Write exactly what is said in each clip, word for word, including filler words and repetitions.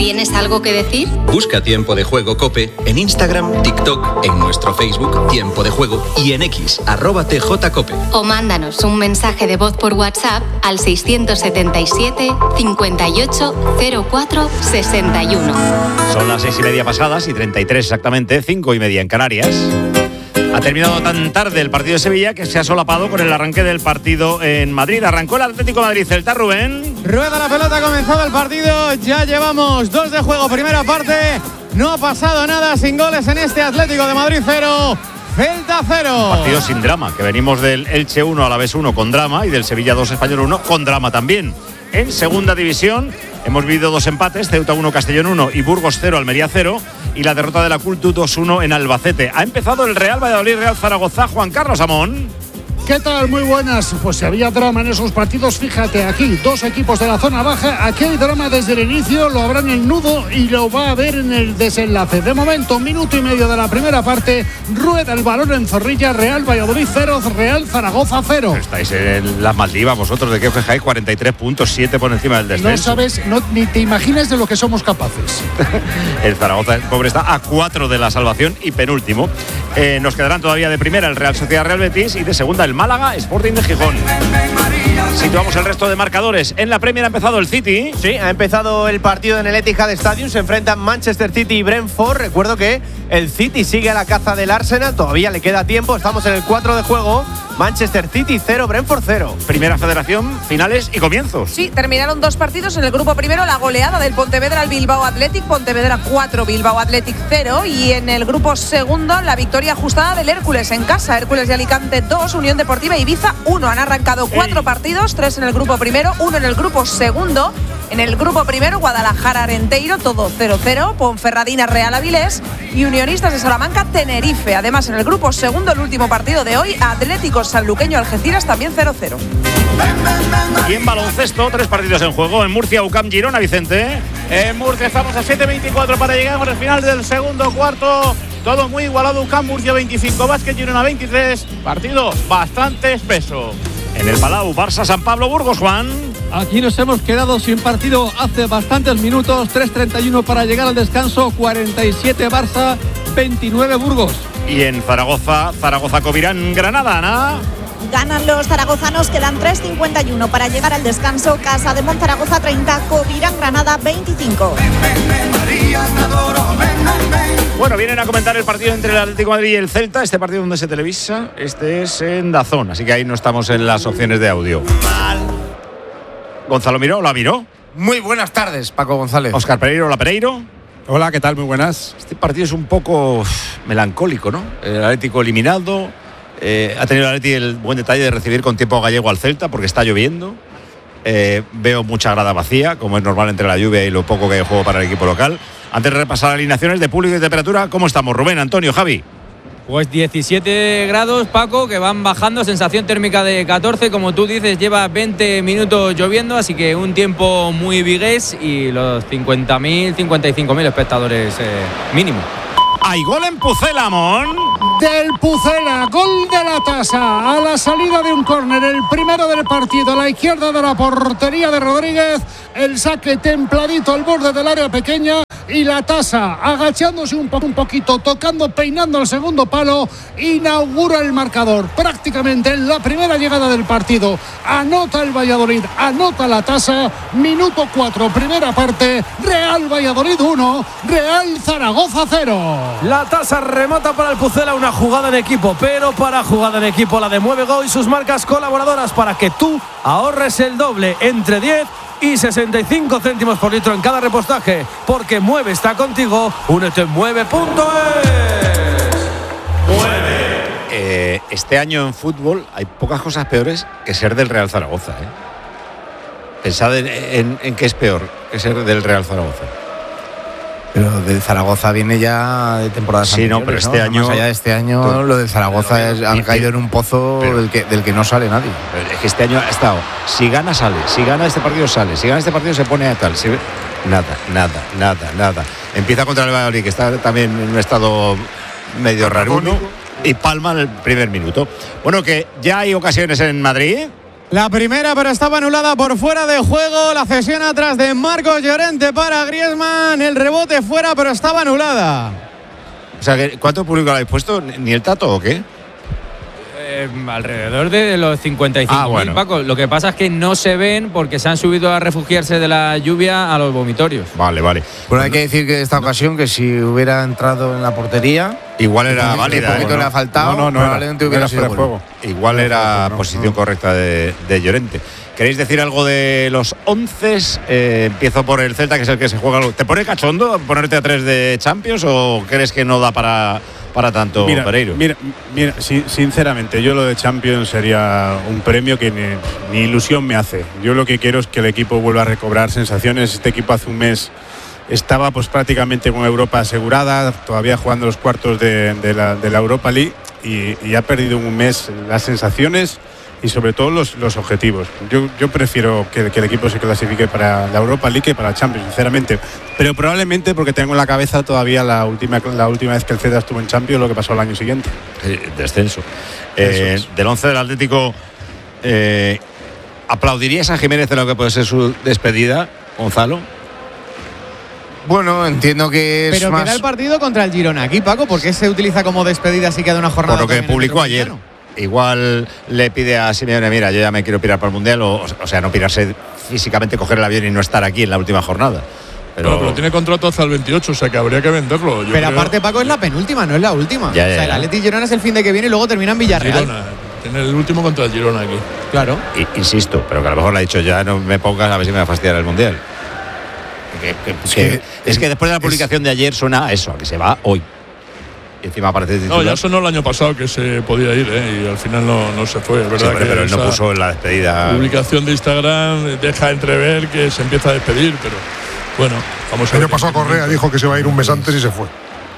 ¿Tienes algo que decir? Busca Tiempo de Juego COPE en Instagram, TikTok, en nuestro Facebook Tiempo de Juego y en X, arroba T J Cope. O mándanos un mensaje de voz por WhatsApp al seiscientos setenta y siete, cincuenta y ocho, cero cuatro, sesenta y uno. Son las seis y media pasadas y treinta y tres exactamente, cinco y media en Canarias. Ha terminado tan tarde el partido de Sevilla que se ha solapado con el arranque del partido en Madrid. Arrancó el Atlético de Madrid, Celta, Rubén. Rueda la pelota, ha comenzado el partido. Ya llevamos dos de juego, primera parte. No ha pasado nada, sin goles en este Atlético de Madrid cero, Celta cero. Partido sin drama, que venimos del Elche uno, Alavés uno con drama y del Sevilla dos, Español uno con drama también. En segunda división hemos vivido dos empates, Ceuta uno, Castellón uno y Burgos cero, Almería cero, y la derrota de la Cultu dos uno en Albacete. Ha empezado el Real Valladolid, Real Zaragoza. Juan Carlos Amón. ¿Qué tal? Muy buenas. Pues si había drama en esos partidos, fíjate, aquí dos equipos de la zona baja, aquí hay drama desde el inicio, lo habrá en el nudo y lo va a ver en el desenlace. De momento, minuto y medio de la primera parte, rueda el balón en Zorrilla, Real Valladolid cero, Real Zaragoza cero. Estáis en las Maldivas vosotros, ¿de qué os fijáis? cuarenta y tres puntos, siete por encima del descenso. No sabes, no, ni te imaginas de lo que somos capaces. El Zaragoza, el pobre, está a cuatro de la salvación y penúltimo. Eh, nos quedarán todavía de primera el Real Sociedad Real Betis y de segunda el Málaga Sporting de Gijón. Situamos el resto de marcadores. En la Premier ha empezado el City. Sí, ha empezado el partido en el Etihad Stadium. Se enfrentan Manchester City y Brentford. Recuerdo que el City sigue a la caza del Arsenal. Todavía le queda tiempo. Estamos en el cuatro de juego. Manchester City cero, Brentford cero. Primera Federación, finales y comienzos. Sí, terminaron dos partidos. En el grupo primero, la goleada del Pontevedra al Bilbao Athletic. Pontevedra cuatro, Bilbao Athletic cero. Y en el grupo segundo, la victoria ajustada del Hércules en casa. Hércules de Alicante dos, Unión Deportiva Ibiza uno. Han arrancado cuatro Ey. partidos, tres en el grupo primero, uno en el grupo segundo. En el grupo primero, Guadalajara Arenteiro, todo cero cero. Ponferradina Real Avilés y Unionistas de Salamanca Tenerife. Además, en el grupo segundo, el último partido de hoy, Atlético Sanluqueño Algeciras también cero cero. Y en baloncesto, tres partidos en juego. En Murcia, U C A M Girona, Vicente. En Murcia estamos a siete veinticuatro para llegar al final del segundo cuarto. Todo muy igualado. U C A M Murcia veinticinco, Vázquez Girona veintitrés. Partido bastante espeso. En el Palau, Barça San Pablo Burgos, Juan. Aquí nos hemos quedado sin partido hace bastantes minutos. tres treinta y uno para llegar al descanso. cuarenta y siete Barça, veintinueve Burgos. Y en Zaragoza, Zaragoza Covirán, Granada, Ana. Ganan los zaragozanos, quedan tres cincuenta y uno para llegar al descanso. Casa de Monzaragoza treinta, Covirán Granada veinticinco. Bueno, vienen a comentar el partido entre el Atlético de Madrid y el Celta. Este partido donde se televisa, este es en DAZN, así que ahí no estamos en las opciones de audio. Gonzalo Miró, ¿la miró? Muy buenas tardes, Paco González. Óscar Pereiro, ¿la Pereiro? Hola, ¿qué tal? Muy buenas. Este partido es un poco uf, melancólico, ¿no? El Atlético eliminado. Eh, ha tenido el Atlético el buen detalle de recibir con tiempo gallego al Celta porque está lloviendo. Eh, veo mucha grada vacía, como es normal entre la lluvia y lo poco que hay juego para el equipo local. Antes de repasar alineaciones de público y temperatura, ¿cómo estamos? Rubén, Antonio, Javi. Pues diecisiete grados, Paco, que van bajando, sensación térmica de catorce, como tú dices, lleva veinte minutos lloviendo, así que un tiempo muy vigués y los cincuenta mil, cincuenta y cinco mil espectadores eh, mínimo. ¡Hay gol en Pucela, Mon! Del Pucela, gol de la Tasa a la salida de un córner, el primero del partido a la izquierda de la portería de Rodríguez, el saque templadito al borde del área pequeña y la Tasa agachándose un, po- un poquito, tocando, peinando el segundo palo, inaugura el marcador prácticamente en la primera llegada del partido. Anota el Valladolid, anota la Tasa, minuto cuatro, primera parte, Real Valladolid uno, Real Zaragoza cero. La Tasa remata para el Pucela, una jugada en equipo, pero para jugada en equipo la de Mueve Go y sus marcas colaboradoras para que tú ahorres el doble entre diez y sesenta y cinco céntimos por litro en cada repostaje, porque Mueve está contigo. Únete en mueve punto es. Mueve. Eh, este año en fútbol hay pocas cosas peores que ser del Real Zaragoza, ¿eh? Pensad en, en, en qué es peor que ser del Real Zaragoza. Pero del Zaragoza viene ya de temporadas sí, no, pero este ¿no? año. Más allá de este año, tú, lo del Zaragoza pero, es, han y, caído en un pozo pero, del, que, del que no sale nadie. Pero es que este año ha estado. Si gana, sale. Si gana este partido, sale. Si gana este partido, se pone a tal. Si, nada, nada, nada, nada. Empieza contra el Valladolid, que está también en un estado medio raruno, y palma en el primer minuto. Bueno, que ya hay ocasiones en Madrid. La primera, pero estaba anulada por fuera de juego. La cesión atrás de Marcos Llorente para Griezmann. El rebote fuera, pero estaba anulada. O sea, ¿cuánto público lo habéis puesto? ¿Ni el Tato o qué? Eh, alrededor de los cincuenta y cinco mil, ah, bueno. Paco. Lo que pasa es que no se ven porque se han subido a refugiarse de la lluvia a los vomitorios. Vale, vale. Bueno, hay que decir que esta ocasión que si hubiera entrado en la portería igual era válida. Un poquito ¿eh? le ha faltado, no, no, no probablemente era, hubiera era sido juego. Igual no, era no, posición no. correcta de, de Llorente. ¿Queréis decir algo de los once? Eh, empiezo por el Celta, que es el que se juega. ¿Te pone cachondo ponerte a tres de Champions o crees que no da para, para tanto, mira, Pereiro? Mira, mira, sinceramente, yo lo de Champions sería un premio que ni, ni ilusión me hace. Yo lo que quiero es que el equipo vuelva a recobrar sensaciones. Este equipo hace un mes estaba pues prácticamente con Europa asegurada, todavía jugando los cuartos de, de, la, de la Europa League y, y ha perdido un mes las sensaciones y sobre todo los, los objetivos. Yo, yo prefiero que, que el equipo se clasifique para la Europa League que para Champions, sinceramente. Pero probablemente porque tengo en la cabeza todavía la última, la última vez que el Celta estuvo en Champions, lo que pasó el año siguiente. Eh, descenso. Eh, es. Del once del Atlético, eh, ¿aplaudirías a Jiménez en lo que puede ser su despedida, Gonzalo? Bueno, entiendo que es Pero más... queda el partido contra el Girona aquí, Paco, ¿por qué se utiliza como despedida si queda una jornada? Por lo que publicó ayer. Igual le pide a Simeone, mira, yo ya me quiero pirar para el Mundial, o, o sea, no pirarse físicamente, coger el avión y no estar aquí en la última jornada. Pero, bueno, pero tiene contrato hasta el veintiocho, o sea que habría que venderlo. Yo pero creo... aparte, Paco, es la penúltima, no es la última. Ya, ya, o sea, el Atleti Girona es el fin de que viene y luego termina en Villarreal. Girona, tiene el último contra el Girona aquí. Claro. Y, insisto, pero que a lo mejor le ha dicho, ya no me pongas a ver si me va a fastidiar el Mundial. Que, que, es, que, que, es que después de la publicación es... de ayer suena a eso, a que se va hoy. Y encima aparece titular. No, ya sonó el año pasado que se podía ir, ¿eh? Y al final no, no se fue, ¿verdad? Sí, hombre, que pero él no puso en la despedida. Publicación de Instagram deja entrever que se empieza a despedir, pero bueno, vamos a ver. El año pasado Correa dijo que se iba a ir un mes antes y se fue.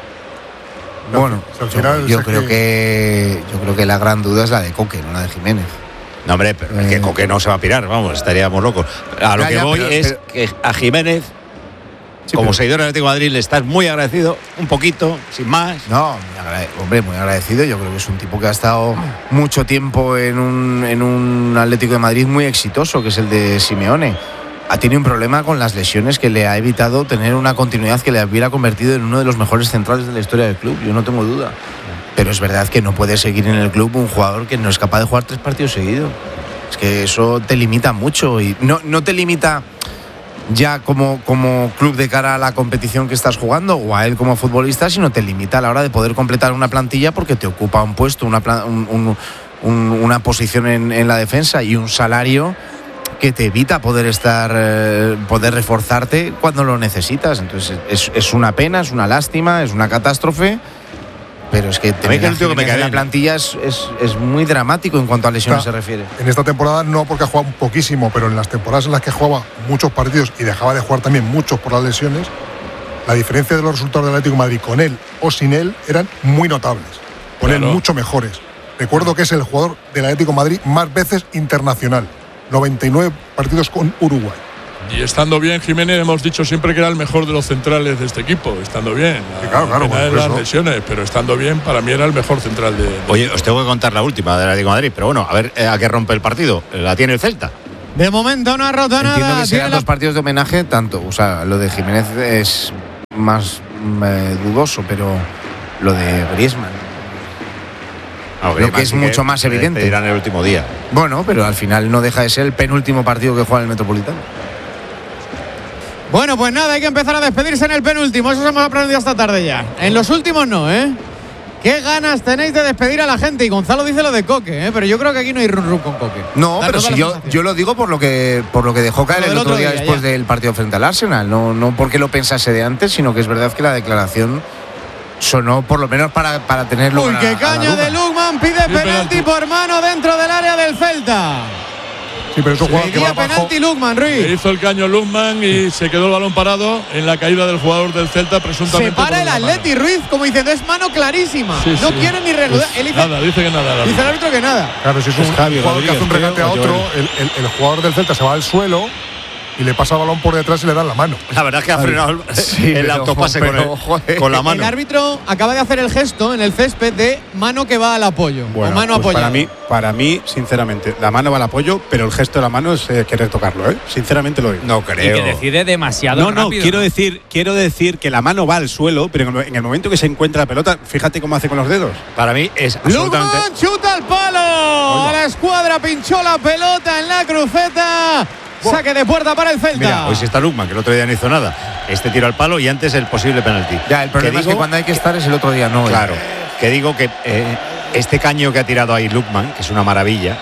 Bueno, al final yo, yo creo que... que yo creo que la gran duda es la de Coque, no la de Jiménez. No, hombre, pero eh... que Coque no se va a pirar, vamos, estaríamos locos. A lo ya, que ya, voy pero, es pero... que a Jiménez, sí, como pero... seguidor del Atlético de Madrid, le estás muy agradecido, un poquito, sin más. No, muy agrade... hombre, muy agradecido. Yo creo que es un tipo que ha estado mucho tiempo en un, en un Atlético de Madrid muy exitoso, que es el de Simeone. Ha tenido un problema con las lesiones que le ha evitado tener una continuidad que le hubiera convertido en uno de los mejores centrales de la historia del club, yo no tengo duda. Pero es verdad que no puede seguir en el club un jugador que no es capaz de jugar tres partidos seguidos. Es que eso te limita mucho y no, no te limita ya como, como club de cara a la competición que estás jugando o a él como futbolista, sino te limita a la hora de poder completar una plantilla porque te ocupa un puesto, una, un, un, un, una posición en, en la defensa y un salario que te evita poder estar, eh, poder reforzarte cuando lo necesitas. Entonces es, es una pena, es una lástima, es una catástrofe. Pero es que tener a Jiménez en la plantilla es, es, es muy dramático en cuanto a lesiones o sea, se refiere. En esta temporada no, porque ha jugado un poquísimo, pero en las temporadas en las que jugaba muchos partidos y dejaba de jugar también muchos por las lesiones, la diferencia de los resultados del Atlético de Madrid con él o sin él eran muy notables. Con claro. él mucho mejores. Recuerdo que es el jugador del Atlético de Madrid más veces internacional. noventa y nueve partidos con Uruguay. Y estando bien, Jiménez, hemos dicho siempre que era el mejor de los centrales de este equipo, estando bien. Sí, claro, claro, bueno, las lesiones, pero estando bien, para mí era el mejor central de. de Oye, os tengo que contar la última del Atlético de Madrid, pero bueno, a ver a qué rompe el partido. La tiene el Celta. De momento no ha roto nada. Entiendo que serán la... dos partidos de homenaje, tanto, o sea, lo de Jiménez es más eh, dudoso, pero lo de Griezmann. No, lo que es mucho que más evidente. Dirán el último día. Bueno, pero al final no deja de ser el penúltimo partido que juega en el Metropolitano. Bueno, pues nada, hay que empezar a despedirse en el penúltimo. Eso hemos aprendido esta tarde ya. En los últimos no, ¿eh? ¿Qué ganas tenéis de despedir a la gente? Y Gonzalo dice lo de Coque, ¿eh? Pero yo creo que aquí no hay run run con Coque. No, da pero si yo, yo lo digo por lo que por lo que dejó caer el otro, otro día, día después ya. del partido frente al Arsenal. No, no porque lo pensase de antes, sino que es verdad que la declaración sonó por lo menos para, para tenerlo. Uy, qué caña de Lukman, pide penalti, penalti por mano dentro del área del Celta. Sí, pero eso juega que va penalti Lukman, Ruiz. Hizo el caño Lukman y sí. se quedó el balón parado en la caída del jugador del Celta, presuntamente. Se para el Atleti, Ruiz, como diciendo, es mano clarísima. Sí, no sí. quiere ni reanudar. Pues dice, nada, dice que nada. Dice el árbitro que nada. Claro, si es un, es Javi, jugador Rodríguez, que hace un regate a otro, el, el, el jugador del Celta se va al suelo y le pasa el balón por detrás y le dan la mano. La verdad es que ha frenado el, sí, el pero, autopase pero, con, el, con la mano. El árbitro acaba de hacer el gesto en el césped de mano que va al apoyo. Bueno, o mano pues apoyada. Para mí, para mí, sinceramente, la mano va al apoyo, pero el gesto de la mano es eh, querer tocarlo, ¿eh? Sinceramente lo digo. No creo. Y que decide demasiado no, rápido. No, quiero decir, quiero decir que la mano va al suelo, pero en el momento que se encuentra la pelota, fíjate cómo hace con los dedos. Para mí es absolutamente. Lukman chuta al palo. A la escuadra pinchó la pelota en la cruceta. Saque de puerta para el Celta. Mira, hoy sí está Lukman, que el otro día no hizo nada. Este tiro al palo y antes el posible penalti. Ya, el problema digo, es que cuando hay que estar es el otro día, no. Claro, que digo que eh, este caño que ha tirado ahí Lukman, que es una maravilla,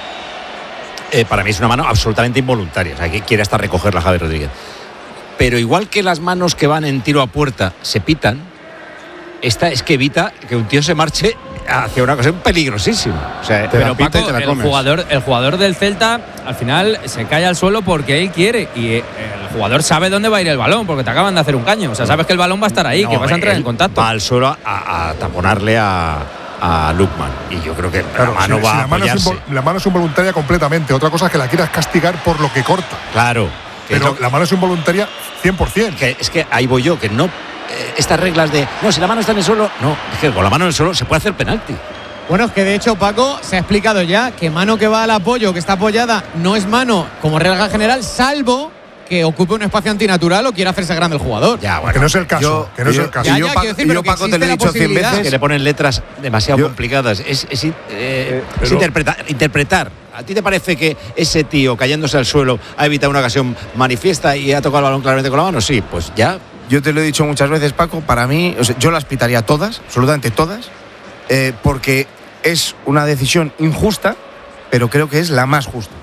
eh, para mí es una mano absolutamente involuntaria. O sea, que quiere hasta recogerla Javi Rodríguez. Pero igual que las manos que van en tiro a puerta se pitan, esta es que evita que un tío se marche hacia una cosa peligrosísima. O sea, pero Paco, el jugador, el jugador del Celta al final se cae al suelo porque él quiere y el jugador sabe dónde va a ir el balón porque te acaban de hacer un caño. O sea, sabes que el balón va a estar ahí, no, que vas a entrar en contacto. Va al suelo a, a taponarle a, a Lukman y yo creo que claro, la mano si, va si a la mano, apoyarse. es la mano es involuntaria completamente. Otra cosa es que la quieras castigar por lo que corta. Claro. Pero la mano es involuntaria cien por ciento. Que es que ahí voy yo, que no. Estas reglas de no, si la mano está en el suelo, no, es que con la mano en el suelo se puede hacer penalti. Bueno, es que de hecho, Paco, se ha explicado ya que mano que va al apoyo, que está apoyada, no es mano como regla general, salvo que ocupe un espacio antinatural o quiera hacerse grande el jugador. Ya, bueno, que no es el caso. Yo, que no yo, es el caso. Ya, yo, ya, Paco, decir, yo, Paco, te lo he dicho cien veces. Que le ponen letras demasiado yo, complicadas. Es, es, eh, eh, es interpretar, interpretar. ¿A ti te parece que ese tío cayéndose al suelo ha evitado una ocasión manifiesta y ha tocado el balón claramente con la mano? Sí, pues ya. Yo te lo he dicho muchas veces, Paco, para mí, o sea, yo las pitaría todas, absolutamente todas, eh, porque es una decisión injusta, pero creo que es la más justa.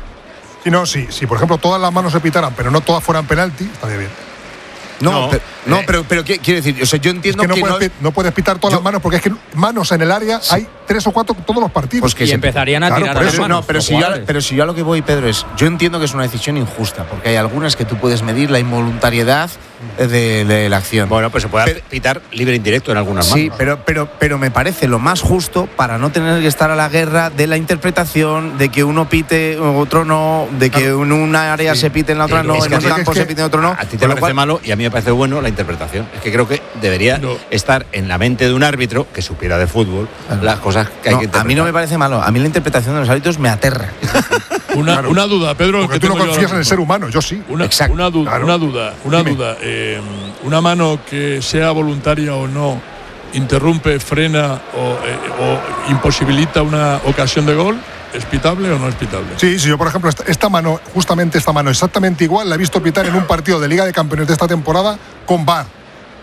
Si no, si, si por ejemplo todas las manos se pitaran, pero no todas fueran penalti, estaría bien. No, No, pero, no, eh, pero, pero ¿qué quiero decir? O sea, yo entiendo es que no, que puedes, no, pi- no puedes pitar todas yo- las manos porque es que manos en el área Sí. hay tres o cuatro todos los partidos. Pues que y se- empezarían a claro, tirar por a las eso, manos. no, pero los si, yo, jugadores. pero si yo a lo que voy, Pedro, es yo entiendo que es una decisión injusta, porque hay algunas que tú puedes medir la involuntariedad de, de la acción. Bueno, pues se puede Pero- pitar libre e indirecto en algunas manos. Sí, pero, pero, pero me parece lo más justo para no tener que estar a la guerra de la interpretación, de que uno pite, otro no, de que en una área Sí. se pite, en la otra Sí, no, es en que un sí, campo es se que pite, en otro no. A ti te Con lo parece cual- malo y a mí me parece bueno la interpretación. Es que creo que debería No. estar en la mente de un árbitro que supiera de fútbol las cosas que hay No, que interpretar. a mí no me parece malo, a mí la interpretación de los árbitros me aterra. Una, Claro. una duda, Pedro. Porque que tú no tengo yo confías ahora en el mismo. ser humano, yo sí. Una, Exacto. una duda, Claro. una duda, una Dime. duda. Eh, una mano que sea voluntaria o no interrumpe, frena o, eh, o imposibilita una ocasión de gol. ¿Es pitable o no es pitable? Sí, sí, yo por ejemplo, esta, esta mano, justamente esta mano, exactamente igual, la he visto pitar en un partido de Liga de Campeones de esta temporada con V A R.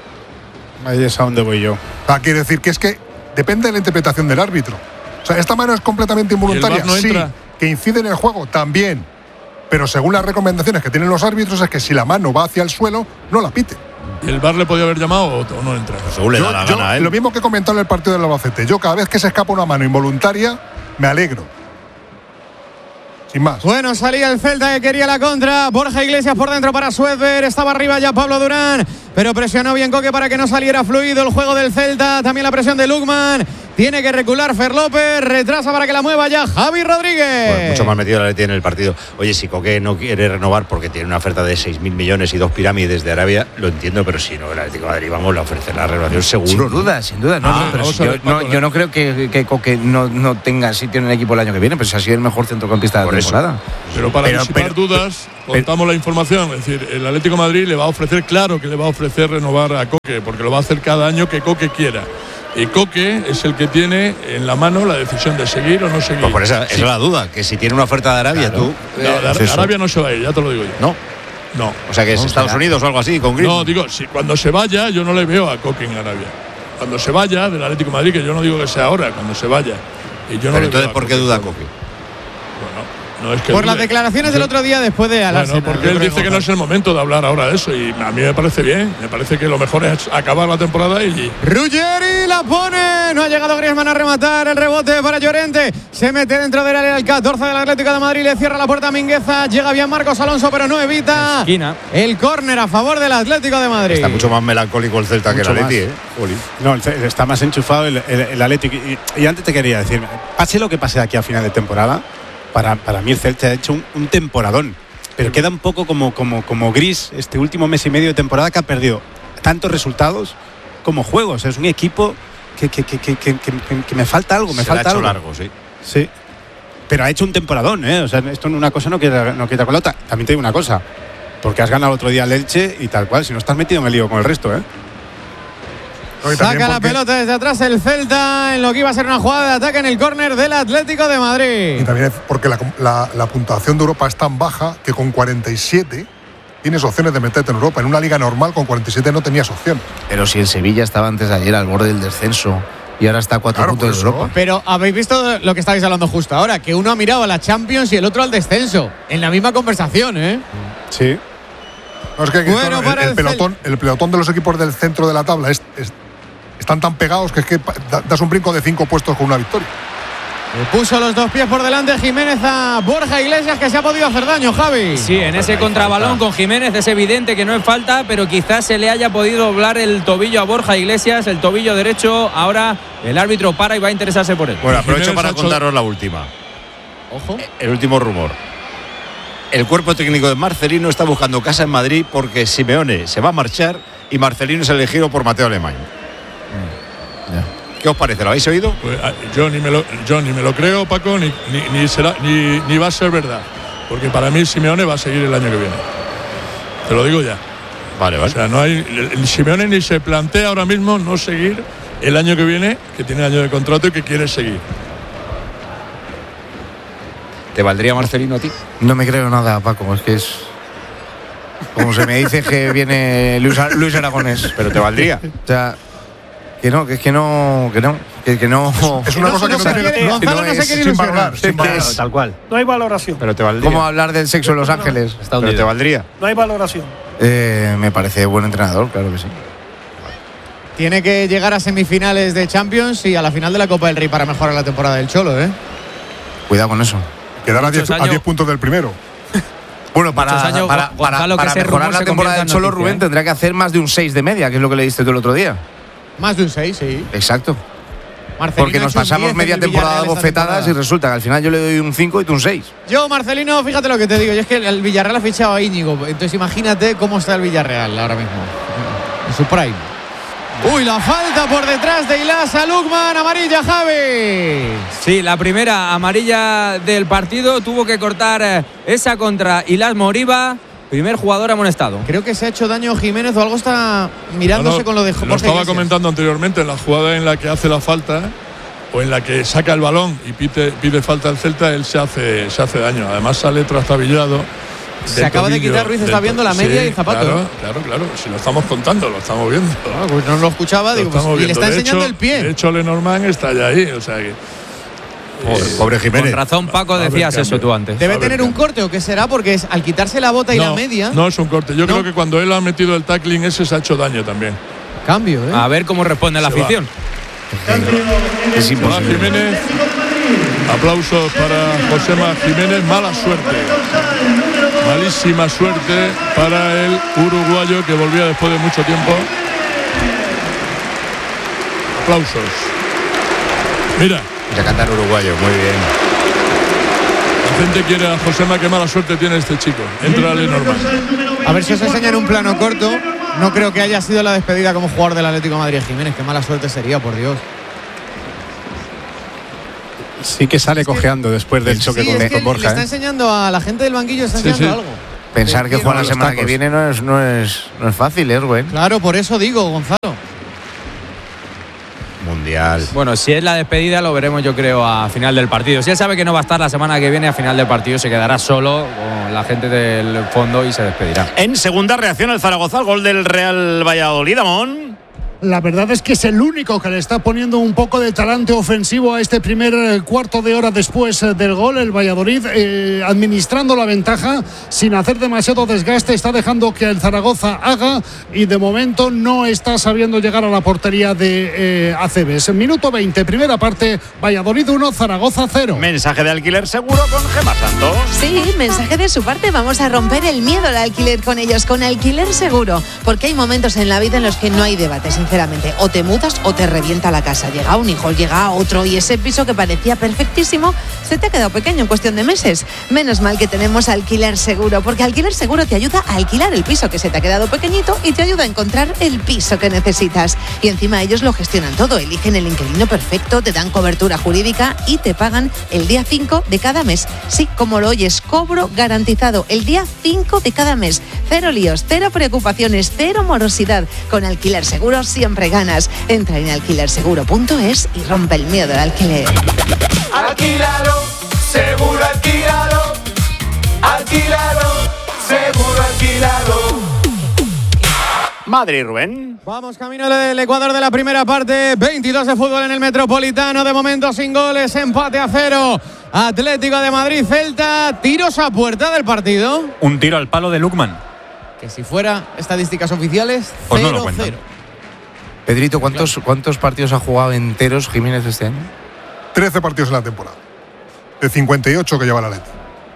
Ahí es a donde voy yo. O sea, quiere decir que es que depende de la interpretación del árbitro. O sea, esta mano es completamente involuntaria, ¿Y el V A R no sí. entra? Que incide en el juego, también. Pero según las recomendaciones que tienen los árbitros es que si la mano va hacia el suelo, no la pite. ¿El V A R le podía haber llamado o, o no entra? Según le Yo- da la yo, gana a él. lo mismo que he comentado en el partido del Albacete. Yo cada vez que se escapa una mano involuntaria, me alegro. Sin más. Bueno, salía el Celta que quería la contra. Borja Iglesias por dentro para Suedber. Estaba arriba ya Pablo Durán, pero presionó bien Coque para que no saliera fluido el juego del Celta. También la presión de Lukman. Tiene que recular Fer López. Retrasa para que la mueva ya Javi Rodríguez. Pues mucho más metido la Leti en el partido. Oye, si Coque no quiere renovar porque tiene una oferta de seis mil millones y dos pirámides de Arabia, lo entiendo, pero si no, el Atlético de Madrid, vamos, le ofrece la renovación seguro. Sin ¿no? duda, sin duda. No, Ah, no, pero vamos si a yo, ver, no, Paco, yo no creo que, que Coque no, no tenga sitio en el equipo el año que viene, pero si ha sido el mejor centrocampista de Por la eso. temporada. Pero para Pero- disipar pero- dudas, contamos la información. Es decir, el Atlético de Madrid le va a ofrecer, claro que le va a ofrecer renovar a Coque, porque lo va a hacer cada año que Coque quiera. Y Coque es el que tiene en la mano la decisión de seguir o no seguir. Pues por esa, esa Sí. es la duda, que si tiene una oferta de Arabia, Claro. tú. No, eh, de Ar- es eso. Arabia no se va a ir, ya te lo digo yo. No. No. O sea que es No, Estados será. Unidos o algo así, con Griezmann. No, digo, si cuando se vaya, yo no le veo a Coque en Arabia. Cuando se vaya del Atlético de Madrid, que yo no digo que sea ahora, cuando se vaya. Y yo no Pero le entonces, veo a ¿por qué Coque. duda Coque? No es que Por dude. las declaraciones del otro día después de Bueno, Arsenal. porque yo él creo dice que no es el momento de hablar ahora de eso y a mí me parece bien. Me parece que lo mejor es acabar la temporada y. Ruggeri la pone. No ha llegado Griezmann a rematar. El rebote para Llorente. Se mete dentro del área el catorce del Atlético de Madrid. Le cierra la puerta a Mingueza. Llega bien Marcos Alonso, pero no evita. Esquina. El córner a favor del Atlético de Madrid. Está mucho más melancólico el Celta Mucho que el Atleti, más. ¿eh? Jolín. No, el Ce- está más enchufado el, el, el Atlético. Y, y antes te quería decir, pase lo que pase aquí a final de temporada, para, para mí el Celta ha hecho un, un temporadón. pero queda un poco como, como, como gris este último mes y medio de temporada, que ha perdido tantos resultados como juegos. Es un equipo que, que, que, que, que, que, que me falta algo, me Se falta le ha hecho algo. largo, sí. Sí. Pero ha hecho un temporadón, ¿eh? O sea, esto una cosa no queda, no queda con la otra. También te digo una cosa, porque has ganado el otro día el Elche y tal cual, si no estás metido en el lío con el resto, ¿eh? Saca la pelota desde atrás el Celta en lo que iba a ser una jugada de ataque en el córner del Atlético de Madrid. Y también es porque la, la, la puntuación de Europa es tan baja que con cuarenta y siete tienes opciones de meterte en Europa. En una liga normal con cuarenta y siete no tenías opciones. Pero si el Sevilla estaba antes de ayer al borde del descenso y ahora está a cuatro Claro, puntos por de eso. Europa. Pero habéis visto lo que estabais hablando justo ahora, que uno ha mirado a la Champions y el otro al descenso. En la misma conversación, ¿eh? Sí. No, es que Bueno, el, para el el pelotón, el pelotón de los equipos del centro de la tabla es, es- están tan pegados que es que pa- da- das un brinco de cinco puestos con una victoria. Le puso los dos pies por delante Jiménez a Borja Iglesias, que se ha podido hacer daño, Javi. Sí, en ese contrabalón con Jiménez es evidente que no es falta, pero quizás se le haya podido doblar el tobillo a Borja Iglesias, el tobillo derecho. Ahora el árbitro para y va a interesarse por él. Bueno, aprovecho Jiménez para ha hecho- contaros la última. Ojo. El último rumor. El cuerpo técnico de Marcelino está buscando casa en Madrid porque Simeone se va a marchar y Marcelino es elegido por Mateo Alemán. ¿Qué os parece? ¿Lo habéis oído? Pues, ah, yo, ni me lo, yo ni me lo creo, Paco, ni, ni, ni será, ni, ni va a ser verdad. Porque para mí Simeone va a seguir el año que viene. Te lo digo ya. Vale, vale. O sea, no hay, el, el Simeone ni se plantea ahora mismo no seguir el año que viene, que tiene año de contrato y que quiere seguir. ¿Te valdría Marcelino a ti? No me creo nada, Paco, es que es. Como se me dice que viene Luis, Ar- Luis Aragonés. Pero te valdría. O sea, que no, que es que no, que no, que, que no. Es una no, cosa no que se no quiere- tiene- Gonzalo no se es quiere sin ilusionar. valorar, sin valorar. Es- Tal cual. No hay valoración. Pero te valdría. ¿Cómo hablar del sexo en Los Ángeles? Pero te valdría. No hay valoración. Eh, me parece buen entrenador, claro que sí. Tiene que llegar a semifinales de Champions y a la final de la Copa del Rey para mejorar la temporada del Cholo, ¿eh? Cuidado con eso. Quedar a Muchos 10 a años- diez puntos del primero. Bueno, para, Muchos años, para, Gon- para, Gonzalo, que para ese mejorar rumor la se temporada del convierta en Cholo, noticia, Rubén ¿eh? tendrá que hacer más de un seis de media, que es lo que le diste tú el otro día. Más de un seis, sí. Exacto. Marcelino Porque ha nos hecho un pasamos diez media en el temporada Villarreal esta bofetadas y temporada. resulta que al final yo le doy un cinco y tú un seis. Yo, Marcelino, fíjate lo que te digo. Yo es que el Villarreal ha fichado a Íñigo. Entonces imagínate cómo está el Villarreal ahora mismo. En su prime. Uy, la falta por detrás de Ilas a Lukman. Amarilla, Javi. Sí, la primera amarilla del partido. Tuvo que cortar eh, esa contra Ilas Moriba. Primer jugador amonestado. Creo que se ha hecho daño Jiménez o algo está mirándose No, no, con lo de Lo Borja estaba Iglesias. comentando anteriormente, en la jugada en la que hace la falta o en la que saca el balón y pide, pide falta al Celta, él se hace, se hace daño. Además sale trastabillado. Se del acaba de tobillo, quitar Ruiz, del está to- viendo la media Sí, y el zapato. Claro, claro, claro. Si lo estamos contando, lo estamos viendo. Ah, pues no lo escuchaba, Lo digo, pues, estamos y le viendo. está De enseñando hecho- el pie. De hecho, Lenormand está ya ahí. O sea que. Joder, eh, pobre Jiménez. Con razón, Paco, Va a haber decías eso cambio. tú antes. Debe a ver, tener un corte o qué será, porque es al quitarse la bota y no, la media. No es un corte. Yo ¿No? creo que cuando él ha metido el tackling ese se ha hecho daño también. Cambio, ¿eh? A ver cómo responde la Se va. afición. Es Se va imposible. Jiménez. Aplausos para Josema Jiménez. Mala suerte. Malísima suerte para el uruguayo que volvía después de mucho tiempo. Aplausos. Mira, Ya cantar uruguayo, muy bien. la gente quiere a Josema. Qué mala suerte tiene este chico. Entra Lenormand. A ver si os enseñan un plano corto. No creo que haya sido la despedida como jugador del Atlético de Madrid Jiménez. Qué mala suerte sería, por Dios. Sí que sale cojeando después del choque Sí, con, es que con Borja. le está ¿eh? enseñando a la gente del banquillo, está Sí, enseñando sí. algo. Pensar que juega la los semana tacos. que viene no es, no es, no es fácil, ¿eh, Rubén? Claro, por eso digo, Gonzalo. Mundial. Bueno, si es la despedida lo veremos yo creo a final del partido. Si él sabe que no va a estar la semana que viene a final del partido, se quedará solo con la gente del fondo y se despedirá. En segunda reacción el Zaragoza, el gol del Real Valladolid, Amón. La verdad es que es el único que le está poniendo un poco de talante ofensivo a este primer eh, cuarto de hora después eh, del gol. El Valladolid eh, administrando la ventaja sin hacer demasiado desgaste, está dejando que el Zaragoza haga y de momento no está sabiendo llegar a la portería de eh, Acebes. Minuto veinte, primera parte, Valladolid uno, Zaragoza cero. Mensaje de alquiler seguro con Gemma Santos. Sí, mensaje de su parte. Vamos a romper el miedo al alquiler con ellos, con Alquiler Seguro. Porque hay momentos en la vida en los que no hay debate, sinceramente. sinceramente, o te mudas o te revienta la casa. Llega un hijo, llega otro y ese piso que parecía perfectísimo se te ha quedado pequeño en cuestión de meses. Menos mal que tenemos Alquiler Seguro, porque Alquiler Seguro te ayuda a alquilar el piso que se te ha quedado pequeñito y te ayuda a encontrar el piso que necesitas. Y encima ellos lo gestionan todo, eligen el inquilino perfecto, te dan cobertura jurídica y te pagan el día cinco de cada mes. Sí, como lo oyes, cobro garantizado el día cinco de cada mes. Cero líos, cero preocupaciones, cero morosidad. Con Alquiler Seguro siempre ganas. Entra en alquiler seguro punto es y rompe el miedo al alquiler. Alquílalo, seguro alquílalo. Alquílalo, seguro alquílalo. Madrid, Rubén. Vamos camino del Ecuador de la primera parte. veintidós de fútbol en el Metropolitano. De momento sin goles, empate a cero. Atlético de Madrid, Celta. Tiros a puerta del partido. Un tiro al palo de Lukman. Que si fuera estadísticas oficiales, pues no lo cero cuentan. cero. Pedrito, ¿cuántos, ¿cuántos partidos ha jugado enteros Jiménez este año? trece partidos en la temporada. De cincuenta y ocho que lleva la Leti.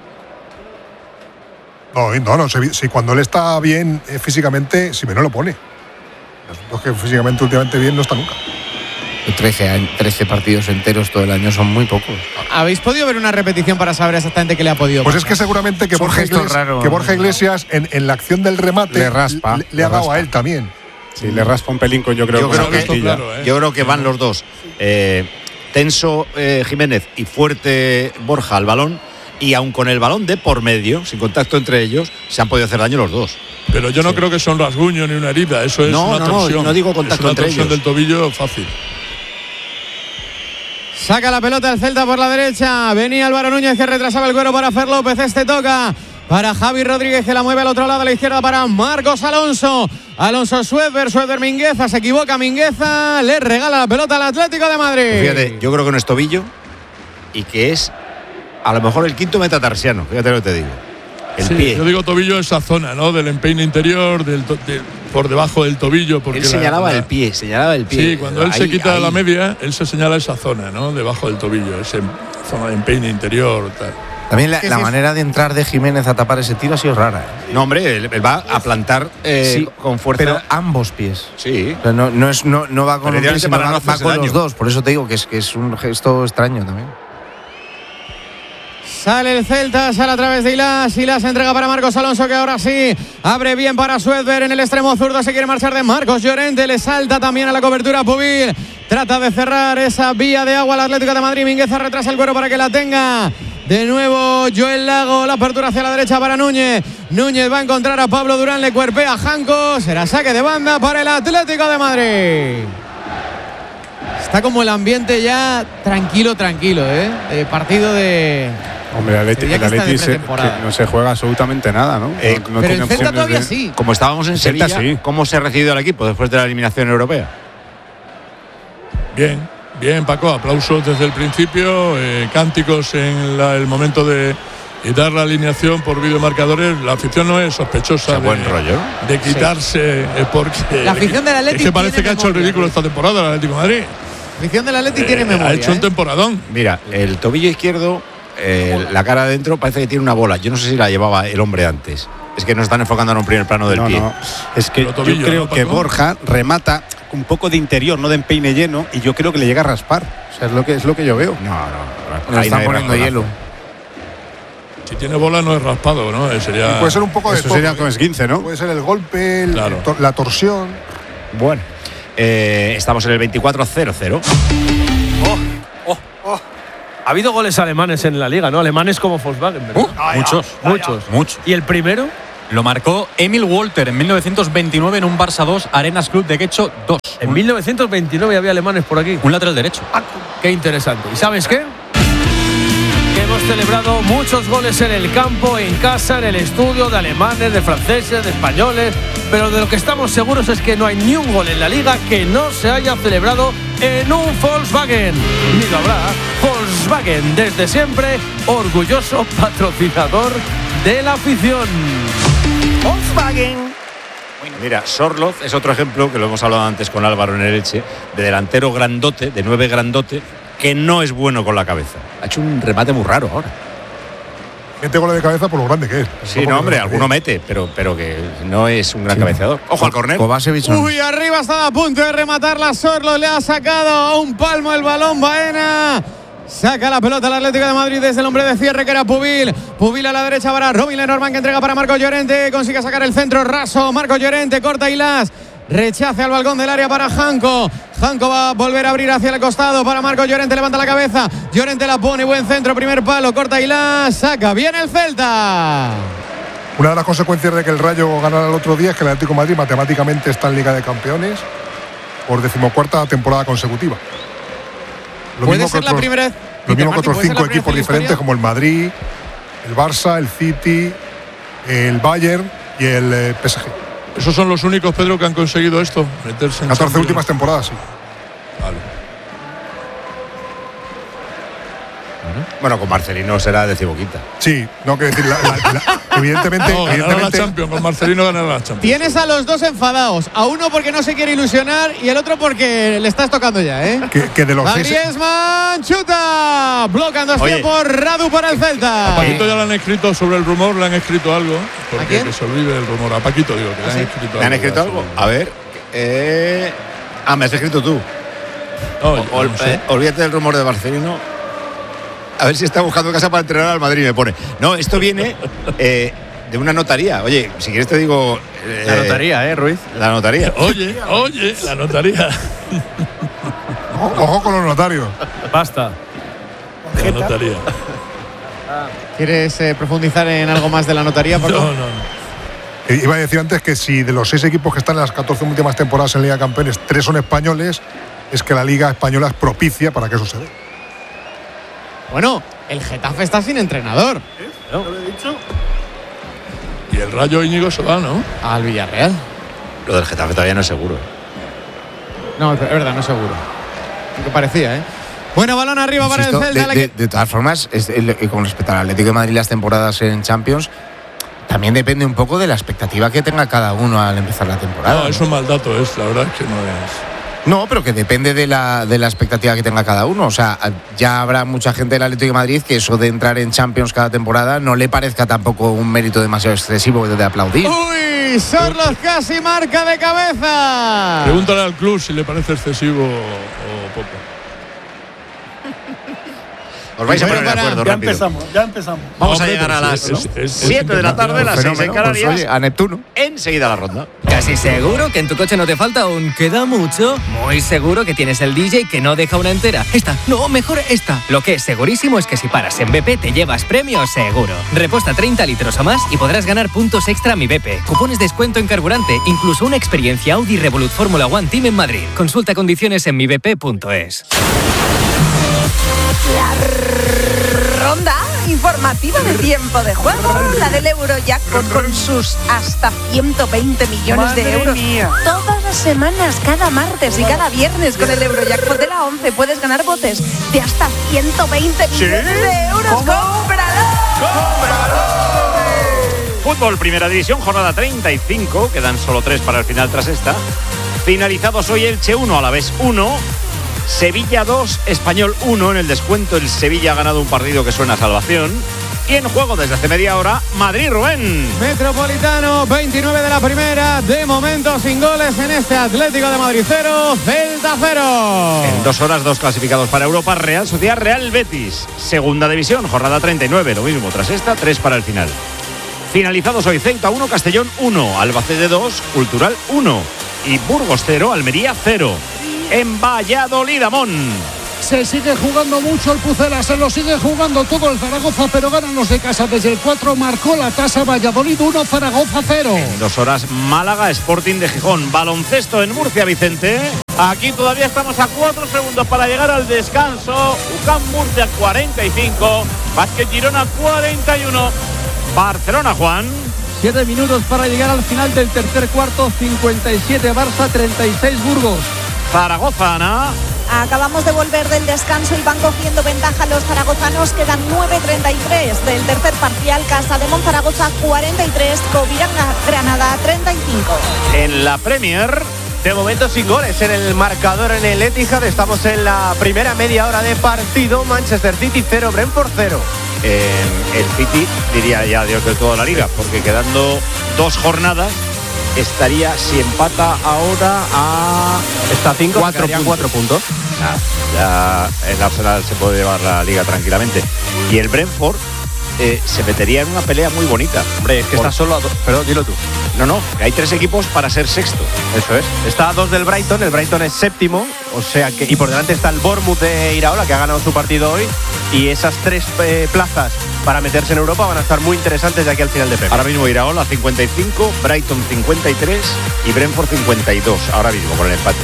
No, no, no. Si, si cuando él está bien eh, físicamente, si me no lo pone. Los que físicamente últimamente bien no está nunca. trece, trece partidos enteros todo el año son muy pocos. ¿Habéis podido ver una repetición para saber exactamente qué le ha podido Pues pasar? es que seguramente que Borja, Iglesias, raro. que Borja Iglesias en, en la acción del remate Le raspa, le, le le ha dado raspa. a él también. Sí, le raspa un pelín con yo creo, Yo con creo, la que, costilla. claro, ¿eh? yo creo que van los dos. Eh, tenso eh, Jiménez y fuerte Borja al balón. Y aun con el balón de por medio, sin contacto entre ellos, se han podido hacer daño los dos. Pero yo no Sí. creo que sea un rasguño ni una herida, eso es No, una no, no, torsión. no digo contacto es una entre torsión ellos. del tobillo fácil. Saca la pelota el Celta por la derecha. Venía Álvaro Núñez que retrasaba el cuero para Fer López. Este toca para Javi Rodríguez que la mueve al otro lado a la izquierda para Marcos Alonso. Alonso Suéter, Suéter Mingueza. Se equivoca Mingueza. Le regala la pelota al Atlético de Madrid. Pues fíjate, yo creo que no es tobillo y que es a lo mejor el quinto metatarsiano. Fíjate lo que te digo. El Sí, pie. yo digo tobillo en esa zona, ¿no? Del empeine interior, del to- de- por debajo del tobillo. Porque Él la- señalaba la- el pie, señalaba el pie. Sí, cuando él se Ahí, quita ahí. la media, él se señala esa zona, ¿no? Debajo del tobillo, esa zona de empeine interior, tal. También la, ¿Qué la es eso? manera de entrar de Jiménez a tapar ese tiro ha sido rara. ¿eh? No, hombre, él, él va a plantar eh, Sí, con fuerza. Pero ambos pies. Sí. O sea, no, no, es, no, no va con un pie, Precisamente sino para va, no va hacerse con daño. los dos. Por eso te digo que es, que es un gesto extraño también. Sale el Celta, sale a través de Ilas. Ilas entrega para Marcos Alonso, que ahora sí abre bien para Suéter en el extremo zurdo. Se quiere marchar de Marcos Llorente. Le salta también a la cobertura Pubil. Trata de cerrar esa vía de agua al Atlético de Madrid. Mingueza retrasa el cuero para que la tenga. De nuevo Joel Lago, la apertura hacia la derecha para Núñez. Núñez va a encontrar a Pablo Durán, le cuerpea a Janco. Será saque de banda para el Atlético de Madrid. Está como el ambiente ya tranquilo, tranquilo, ¿eh? Eh, partido de... Hombre, el Atleti, Sería el que está de Atleti se- pretemporada. que no se juega absolutamente nada, ¿no? Eh, no, no pero tiene el Celta opciones todavía de- sí. Como estábamos en El Celta Sevilla, sí. ¿cómo se ha recibido el equipo después de la eliminación europea? Bien, bien, Paco, aplausos desde el principio, eh, cánticos en la- el momento de y dar la alineación por videomarcadores. La afición no es sospechosa de, buen rollo. de quitarse eh, porque La afición del Atleti es que parece tiene que ha hecho el memoria, ridículo ¿no? esta temporada el Atlético de Madrid. La afición del Atleti Eh, tiene memoria. ha hecho un ¿eh? temporadón. Mira, el tobillo izquierdo, eh, la cara adentro parece que tiene una bola. Yo no sé si la llevaba el hombre antes. Es que nos están enfocando en un primer plano del No, pie. no. Es que Pero tobillo, yo creo ¿no, que Paco? Borja remata un poco de interior, no de empeine lleno, y yo creo que le llega a raspar. O sea, es lo que es lo que yo veo. No, no. Le ahí están no hay poniendo rasponazo. hielo. Si tiene bola no es raspado, ¿no? Eh, Sería Puede ser un poco de Eso todo, sería ¿eh? con esguince, ¿no? Puede ser el golpe, el- Claro. el tor- la torsión. Bueno, eh, estamos en el veinticuatro cero cero. Ha habido goles alemanes en la liga, ¿no? Alemanes como Volkswagen, ¿verdad? Muchos, Muchos. muchos. ¿Y el primero? Lo marcó Emil Walter en mil novecientos veintinueve en un Barça dos, Arenas Club de Guecho dos. En Un- mil novecientos veintinueve había alemanes por aquí. Un lateral derecho. Qué interesante. ¿Y sabes qué? Que hemos celebrado muchos goles en el campo, en casa, en el estudio, de alemanes, de franceses, de españoles. Pero de lo que estamos seguros es que no hay ni un gol en la liga que no se haya celebrado en un Volkswagen. Ni lo habrá. Volkswagen, desde siempre, orgulloso patrocinador de la afición. Volkswagen. Mira, Sorloz es otro ejemplo que lo hemos hablado antes con Álvaro en el Elche, de delantero grandote, de nueve grandote, que no es bueno con la cabeza. Ha hecho un remate muy raro ahora. mete goles de cabeza por lo grande que es. Sí, no, hombre, alguno mete, pero, pero que no es un gran sí. cabeceador. Ojo al córner. Uy, arriba estaba a punto de rematar la Sorlo, le ha sacado a un palmo el balón Baena. Saca la pelota el Atlético de Madrid desde el hombre de cierre que era Pubil. Pubil a la derecha para Robin Lenormand, que entrega para Marcos Llorente. Consigue sacar el centro raso. Marcos Llorente corta y las rechace al balcón del área para Janko. Janko va a volver a abrir hacia el costado para Marcos Llorente. Levanta la cabeza. Llorente la pone. Buen centro. Primer palo. Corta y la saca. Viene el Celta. Una de las consecuencias de que el Rayo ganara el otro día es que el Atlético de Madrid matemáticamente está en Liga de Campeones por decimocuarta temporada consecutiva. Lo puede ser otros, la primera vez. Lo mismo que otros cinco equipos diferentes como el Madrid, el Barça, el City, el Bayern y el eh, P S G. ¿Esos son los únicos, Pedro, que han conseguido esto? Meterse en catorce últimas temporadas, sí. Vale. Bueno, con Marcelino será decimoquinta. Sí, no quiero decir, la, la, la, evidentemente. No, evidentemente la Champions, con Marcelino ganará la Champions. Tienes a los dos enfadados, a uno porque no se quiere ilusionar y el otro porque le estás tocando ya, ¿eh? Que, que de los seis. Griezmann chuta, blocan dos tiempos, Radu para el Celta. A Paquito ya le han escrito sobre el rumor, le han escrito algo. Porque ¿a quién? Que se olvide el rumor. A Paquito digo, que ¿Ah, le han sí? escrito ¿Le algo. han escrito algo? A ver. Eh... Ah, me has escrito tú. No, o, ol, no sé. eh, olvídate del rumor de Marcelino. A ver si está buscando casa para entrenar al Madrid, me pone. No, esto viene eh, de una notaría. Oye, si quieres te digo... Eh, la notaría, ¿eh, Ruiz? La notaría. Oye, oye, la notaría. Ojo con los notarios. Basta. La notaría. ¿Quieres eh, profundizar en algo más de la notaría, Paco? No, no, no. Iba a decir antes que si de los seis equipos que están en las catorce últimas temporadas en Liga de Campeones, tres son españoles, es que la Liga Española es propicia para que eso se dé. Bueno, el Getafe está sin entrenador. ¿Eh? ¿No? ¿Lo he dicho? Y el Rayo Íñigo se va, ¿no? Al Villarreal. Lo del Getafe todavía no es seguro. No, es verdad, no es seguro. Lo parecía, ¿eh? Bueno, balón arriba Insisto, para el Celta. De, de, de todas formas, es, el, con respecto al Atlético de Madrid, las temporadas en Champions, también depende un poco de la expectativa que tenga cada uno al empezar la temporada. No, ¿no? Es un mal dato, es, la verdad es que no es. No, pero que depende de la, de la expectativa que tenga cada uno. O sea, ya habrá mucha gente del Atlético de Madrid que eso de entrar en Champions cada temporada no le parezca tampoco un mérito demasiado excesivo de aplaudir. ¡Uy! Sorlos casi marca de cabeza. Pregúntale al club si le parece excesivo o poco. Os vais a poner de acuerdo ya rápido. empezamos, ya empezamos. Vamos a llegar a las siete de la tarde, las seis en Canarias. Pues, oye, a Neptuno. Enseguida la ronda. Casi seguro que en tu coche no te falta un queda mucho. Muy seguro que tienes el D J que no deja una entera. Esta, no, mejor esta. Lo que es segurísimo es que si paras en B P te llevas premio seguro. Reposta treinta litros o más y podrás ganar puntos extra a mi B P. Cupones descuento en carburante, incluso una experiencia Audi Revolut Fórmula One Team en Madrid. Consulta condiciones en mi b p punto es. La ronda informativa de tiempo de juego, la del Eurojackpot con sus hasta ciento veinte millones Madre de euros. Mía. Todas las semanas, cada martes y cada viernes con el Eurojackpot de la once puedes ganar botes de hasta ciento veinte millones de euros. ¡Cómpralo! Fútbol, Primera División, jornada treinta y cinco. Quedan solo tres para el final tras esta. Finalizados hoy Elche uno, Alavés uno. Sevilla dos, Español uno. En el descuento el Sevilla ha ganado un partido que suena a salvación. Y en juego desde hace media hora, Madrid, Rubén. Metropolitano, veintinueve de la primera. De momento sin goles en este Atlético de Madrid cero, Celta cero. En dos horas, dos clasificados para Europa. Real Sociedad, Real Betis. Segunda División, jornada treinta y nueve. Lo mismo tras esta, tres para el final. Finalizados hoy, Ceuta uno, Castellón uno. Albacete dos, Cultural uno. Y Burgos cero, Almería cero. En Valladolid, Amón. Se sigue jugando mucho el Pucela, se lo sigue jugando todo el Zaragoza, pero ganan los de casa desde el cuatro. Marcó la tasa Valladolid uno, Zaragoza cero. En dos horas, Málaga, Sporting de Gijón. Baloncesto en Murcia, Vicente. Aquí todavía estamos a cuatro segundos para llegar al descanso. U C A M Murcia cuarenta y cinco, Básquet Girona cuarenta y uno. Barcelona, Juan. Siete minutos para llegar al final del tercer cuarto. cincuenta y siete Barça, treinta y seis Burgos. Zaragoza, Ana. Acabamos de volver del descanso y van cogiendo ventaja los zaragozanos. Quedan nueve treinta y tres del tercer parcial. Casa de Monzaragoza cuarenta y tres, Covirán Granada treinta y cinco. En la Premier, De momento sin goles en el marcador en el Etihad. Estamos en la primera media hora de partido. Manchester City cero, Brentford cero. Eh, el City diría ya adiós del todo a la liga, porque quedando dos jornadas estaría, si empata ahora, a está cinco, cuatro puntos. cuatro puntos. Nah, ya el Arsenal se puede llevar la liga tranquilamente. Y el Brentford eh, se metería en una pelea muy bonita. Hombre, es que Por... está solo a dos. Perdón, dilo tú. No, no, hay tres equipos para ser sexto. Eso es. Está a dos del Brighton, el Brighton es séptimo, o sea que y por delante está el Bournemouth de Iraola, que ha ganado su partido hoy, y esas tres eh, plazas para meterse en Europa van a estar muy interesantes de aquí al final de Premier. Ahora mismo Iraola cincuenta y cinco, Brighton cincuenta y tres y Brentford cincuenta y dos, ahora mismo con el empate.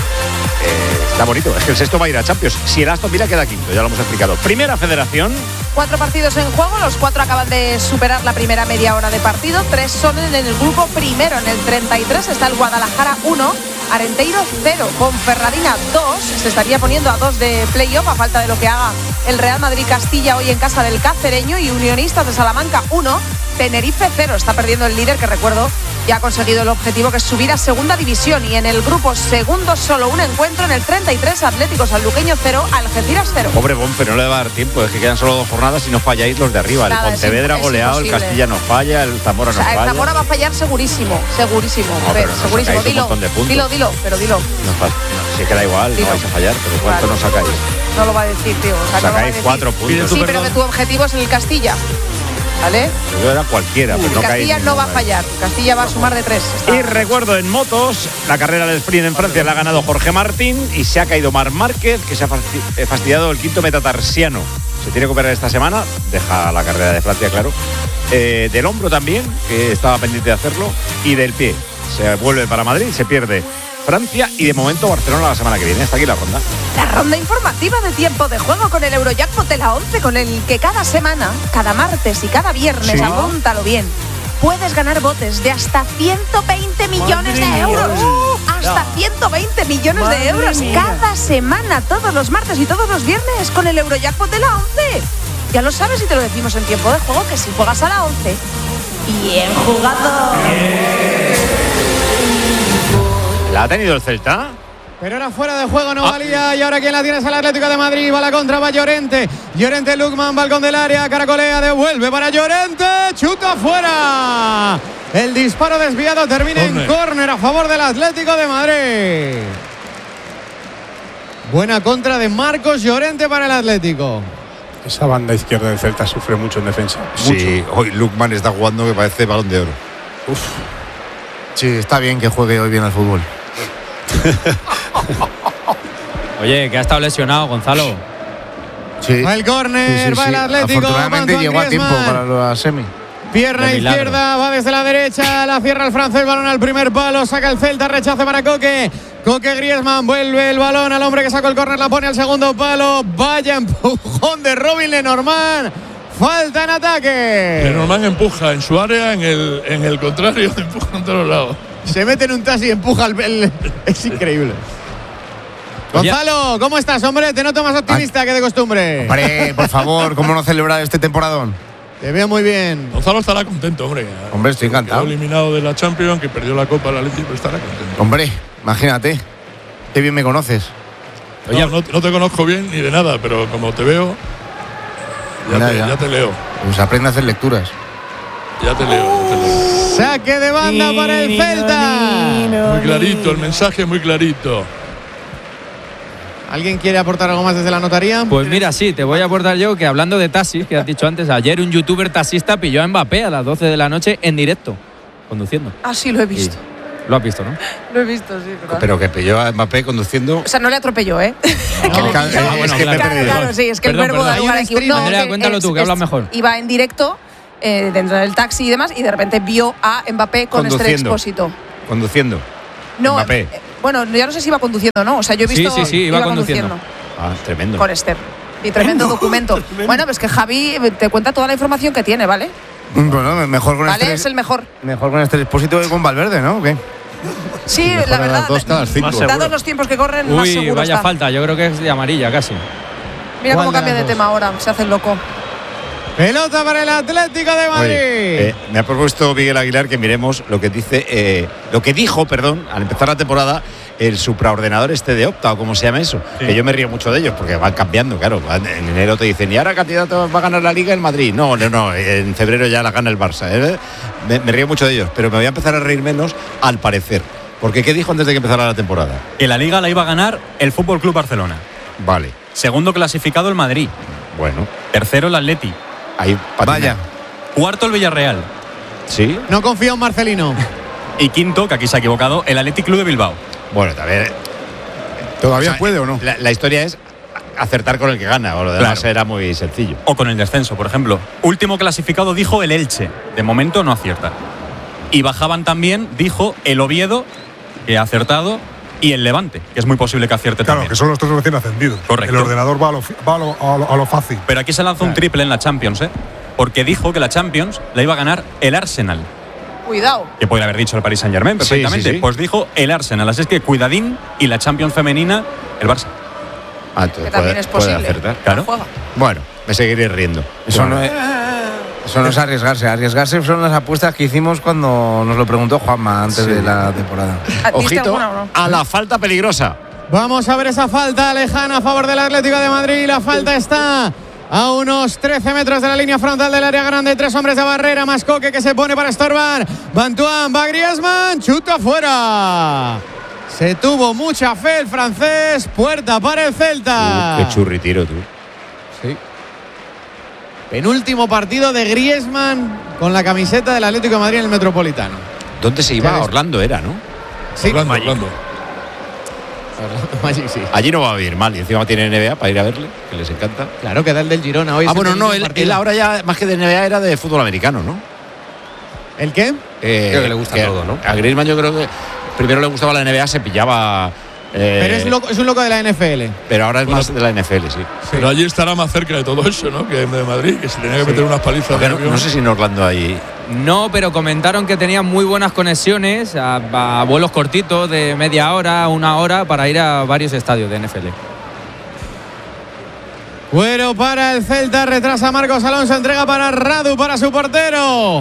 Eh, está bonito, es que el sexto va a ir a Champions. Si el Aston Villa queda quinto, ya lo hemos explicado. Primera Federación. Cuatro partidos en juego, los cuatro acaban de superar la primera media hora de partido. Tres son en el grupo primero, en el treinta y tres está el Guadalajara uno, Arenteiro cero, Ponferradina dos, se estaría poniendo a dos de playoff a falta de lo que haga el Real Madrid Castilla hoy en casa del Cacereño, y Unionistas de Salamanca uno, Tenerife cero, está perdiendo el líder, que recuerdo ya ha conseguido el objetivo, que es subir a segunda división. Y en el grupo segundo solo un encuentro, en el treinta y tres Atlético Sanluqueño cero, Algeciras cero. Pobre Bonfe, no le va a dar tiempo, es que quedan solo dos jornadas y no falláis los de arriba. Nada, el Pontevedra es, goleado, es el Castilla no falla, el Zamora o sea, no falla. El Zamora va a fallar segurísimo, segurísimo, No, Fer, pero no segurísimo. sacáis un Dilo, montón de puntos. dilo, dilo, pero dilo. No, fa- no, si es que da igual, Dilo. no vais a fallar, pero ¿cuánto Claro. no sacáis? No lo va a decir, tío. O sea, no lo va a Sacáis decir. cuatro puntos. Sí, pero que tu objetivo es en el Castilla. ¿Vale? Yo era cualquiera, pero no caí. Castilla no va a fallar. Castilla va a sumar de tres. Está. Y recuerdo en motos, la carrera del sprint en Francia la ha ganado Jorge Martín y se ha caído Marc Márquez, que se ha fasti- fastidiado el quinto metatarsiano. Se tiene que operar esta semana, deja la carrera de Francia, claro. Eh, del hombro también, que estaba pendiente de hacerlo, y del pie. Se vuelve para Madrid, se pierde Francia y de momento Barcelona la semana que viene. Hasta aquí la ronda. La ronda informativa de tiempo de juego con el Eurojackpot de la once, con el que cada semana, cada martes y cada viernes, Sí. apúntalo bien, puedes ganar botes de hasta ciento veinte millones de euros. ¡Uh! Hasta ciento veinte millones Madre de euros mía. cada semana, todos los martes y todos los viernes, con el Eurojackpot de la once. Ya lo sabes y te lo decimos en tiempo de juego, que si juegas a la once, bien jugado. ¿La ha tenido el Celta? Pero era fuera de juego, no valía. Y ahora quien la tiene es el Atlético de Madrid. Va a la contra, va Llorente. Llorente, Lukman, balcón del área. Caracolea, devuelve para Llorente. Chuta fuera. El disparo desviado termina en córner a favor del Atlético de Madrid. Buena contra de Marcos Llorente para el Atlético. Esa banda izquierda del Celta sufre mucho en defensa. Sí, hoy Lukman está jugando que parece balón de oro. Uf. Sí, está bien que juegue hoy bien al fútbol. Oye, que ha estado lesionado, Gonzalo. Sí. Va el córner, Sí, sí, va sí. el Atlético. Afortunadamente Antoine llegó a tiempo Griezmann. para la semi. Pierna De milagro. izquierda, va desde la derecha, la cierra el francés, balón al primer palo, saca el Celta, rechace para Coque. Coque Griezmann, vuelve el balón al hombre que sacó el córner, la pone al segundo palo. Vaya empujón de Robin Lenormand. Falta en ataque. Lenormand empuja en su área, en el, en el contrario, empuja en todos lados. Se mete en un taxi y empuja el, el- es increíble. Gonzalo, ¿cómo estás, hombre? Te noto más optimista que de costumbre. Hombre, por favor, ¿cómo no celebrar este temporadón? Te veo muy bien. Gonzalo estará contento, hombre. Hombre, estoy encantado. Quedó eliminado de la Champions, que perdió la Copa del Atlético, pero estará contento. Hombre, imagínate. Qué bien me conoces. No, no, no te conozco bien ni de nada, pero como te veo, ya, Ya, te, ya. ya te leo. Pues aprende a hacer lecturas. Ya te leo, ya te leo. Saque de banda para el Celta. Muy clarito, el mensaje muy clarito. ¿Alguien quiere aportar algo más desde la notaría? Pues mira, sí, te voy a aportar yo que hablando de taxis, que has dicho antes, ayer un youtuber taxista pilló a Mbappé a las doce de la noche en directo, conduciendo. Ah, sí, lo he visto. Lo has visto, ¿no? Lo he visto, sí. ¿verdad? Pero que pilló a Mbappé conduciendo. O sea, no le atropelló, ¿eh? No, ca- Ah, bueno, es que claro. Claro, claro, sí, es que Perdón, el verbo perdón. da lugar a equivoco. No, Andrea, que cuéntalo es- tú, que es- hablas mejor. Iba en directo eh, dentro del taxi y demás, y de repente vio a Mbappé con Esther Conduciendo. Expósito. Conduciendo. No, Mbappé. eh, bueno, ya no sé si iba conduciendo o no. O sea, yo he Sí, visto. sí, sí, iba conduciendo. Ah, tremendo. Con Esther. Y tremendo documento. Bueno, pues que Javi te cuenta toda la información que tiene, ¿vale? Bueno, mejor con ¿Vale? este. Es el mejor. Mejor con este expósito que con Valverde, ¿no? ¿O qué? Sí, la verdad. Dados los tiempos que corren, más Uy, seguro vaya está. falta, yo creo que es de amarilla casi. Mira cómo ¿Cuál de cambia de las dos? tema ahora, se hace el loco. Pelota para el Atlético de Madrid. Oye, eh, me ha propuesto Miguel Aguilar que miremos lo que dice, eh, lo que dijo, perdón, al empezar la temporada, el supraordenador este de Opta, o como se llama eso. Sí. Que yo me río mucho de ellos porque van cambiando, claro. En enero te dicen, ¿y ahora candidato va a ganar la Liga el Madrid? No, no, no. En febrero ya la gana el Barça. ¿eh? Me, me río mucho de ellos, pero me voy a empezar a reír menos al parecer. Porque ¿qué dijo antes de que empezara la temporada? Que la Liga la iba a ganar el F C Barcelona. Vale. Segundo clasificado el Madrid. Bueno. Tercero el Atleti. Ahí, vaya. Cuarto el Villarreal. Sí. No confío en Marcelino. Y quinto, que aquí se ha equivocado, el Athletic Club de Bilbao. Bueno, también. ¿Todavía o sea, puede o no? La, la historia es acertar con el que gana, o lo demás claro. Era muy sencillo. O con el descenso, por ejemplo. Último clasificado dijo el Elche. De momento no acierta. Y bajaban también, dijo el Oviedo, que ha acertado, y el Levante, que es muy posible que acierte claro, también. Claro, que son los tres recién ascendidos. Correcto. El ordenador va a lo, va a lo, a lo, a lo fácil. Pero aquí se lanzó un triple en la Champions, ¿eh? Porque dijo que la Champions la iba a ganar el Arsenal. Cuidado. Que podría haber dicho el Paris Saint-Germain perfectamente. Sí, sí, sí. Pues dijo el Arsenal. Así es que cuidadín, y la Champions femenina, el Barça. Ah, que puede, también es posible. Puede acertar. Claro. Bueno, me seguiré riendo. Eso no es, eso no es arriesgarse. Arriesgarse son las apuestas que hicimos cuando nos lo preguntó Juanma antes sí. de la temporada. Ojito a la falta peligrosa. Vamos a ver esa falta lejana a favor del Atlético de Madrid. La falta está a unos trece metros de la línea frontal del área grande. Tres hombres de barrera, más Coque que se pone para estorbar. Bantuán, va Griezmann, chuta fuera. Se tuvo mucha fe el francés. Puerta para el Celta. Uh, qué churritiro tú. Sí. Penúltimo partido de Griezmann con la camiseta del Atlético de Madrid en el Metropolitano. ¿Dónde se iba? Orlando era, ¿no? Sí, Orlando, Orlando. Magic, sí. Allí no va a vivir mal y encima tiene N B A para ir a verle, que les encanta. Claro, que da el del Girona hoy. Ah, bueno, no, él, él ahora ya más que de N B A era de fútbol americano, ¿no? ¿El qué? Eh, creo que le gusta que todo, ¿no? A Griezmann yo creo que primero le gustaba la N B A, se pillaba. Eh, pero es, loco, es un loco de la N F L. Pero ahora es bueno, más de la N F L, sí. Pero allí estará más cerca de todo eso, ¿no? Que de Madrid, que se tenía que meter sí. unas palizas. No, no sé si en Orlando hay. No, pero comentaron que tenían muy buenas conexiones a, a vuelos cortitos de media hora, una hora, para ir a varios estadios de N F L. Bueno, para el Celta, retrasa Marcos Alonso, entrega para Radu, para su portero.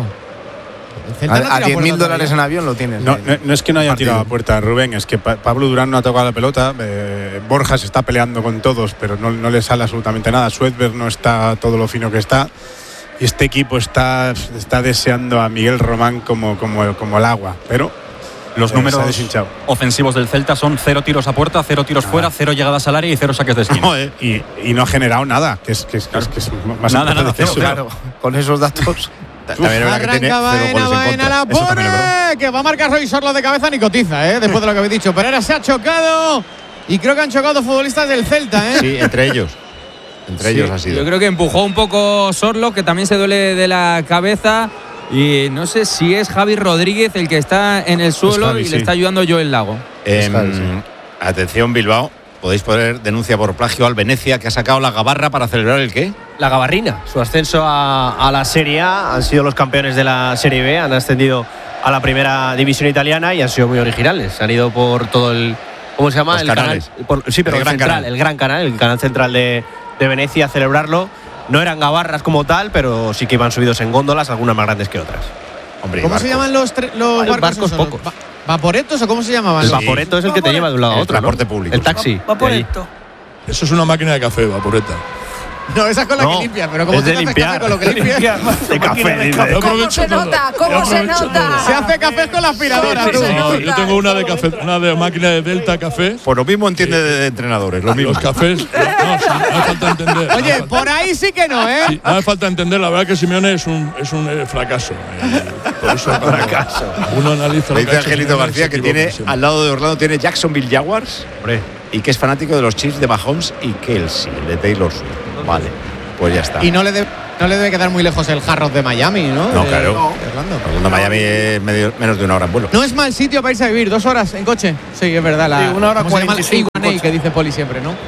A, a diez mil dólares en avión lo tienes. No, no, no es que no haya tirado a puerta, Rubén, es que pa Pablo Durán no ha tocado la pelota. Eh, Borja se está peleando con todos, pero no, no le sale absolutamente nada. Suedberg no está todo lo fino que está. Y este equipo está, está deseando a Miguel Román como, como, como el agua. Pero los eh, números ofensivos del Celta son cero tiros a puerta, cero tiros ah. fuera, cero llegadas al área y cero saques de esquina. No, eh, y, y no ha generado nada, que es, que es, claro. que es, que es más nada, nada, cero, claro. Con esos datos. También es que tiene Baena, Baena la pone, que va a marcar Roy Sorlo de cabeza ni cotiza, ¿eh? Después de lo que habéis dicho. Pereira se ha chocado y creo que han chocado futbolistas del Celta, ¿eh? Sí, entre ellos. Entre sí, ellos ha sido. Yo creo que empujó un poco Sorlo, que también se duele de la cabeza. Y no sé si es Javi Rodríguez el que está en el suelo Javi, y sí. le está ayudando Joel Lago. Eh, Javi, sí. Atención, Bilbao. Podéis poner denuncia por plagio al Venecia, que ha sacado la gabarra para celebrar el qué? La gabarrina. Su ascenso a, a la Serie A. Han sido los campeones de la Serie B. Han ascendido a la primera división italiana y han sido muy originales. Han ido por todo el. ¿Cómo se llama? Los el canales. Canal, por, sí, pero el, el, gran central, el gran canal, el canal central de, de Venecia a celebrarlo. No eran gabarras como tal, pero sí que iban subidos en góndolas, algunas más grandes que otras. Hombre, ¿cómo se llaman los, los barcos? barcos pocos. Va ¿Vaporetos o cómo se llamaban? El vaporeto es el que te lleva de un lado a otro. El transporte ¿no? público. El taxi. Vaporeto. Eso es una máquina de café, vaporeta. No, esa es con la no, que limpia, pero como es tú de limpiar, con lo que limpia. De café. ¿Cómo se nota? ¿Cómo se nota? Se hace café con la aspiradora. Sí, sí, sí, no, yo tengo una de café, una de máquina de Delta Café. Por lo mismo entiende de, de entrenadores, lo mismo. Los cafés, no, sí, no hace falta entender. Oye, por ahí sí que no, ¿eh? Sí, no hace falta entender, la verdad que Simeone es un, es un eh, fracaso. Eh, por eso fracaso. Uno analiza lo que dice Angelito García, que tiene siempre. Al lado de Orlando tiene Jacksonville Jaguars. Hombre. Y que es fanático de los Chiefs de Mahomes y Kelsey, el de Taylor Swift. Vale, pues ya está. Y no le, de, no le debe quedar muy lejos el Hard Rock de Miami, ¿no? No, de, claro. De Orlando. Orlando, Miami es medio, menos de una hora en vuelo. No es mal sitio para irse a vivir, dos horas en coche. Sí, es verdad. La, sí, una hora cuarenta y cinco que dice Poli siempre, ¿no?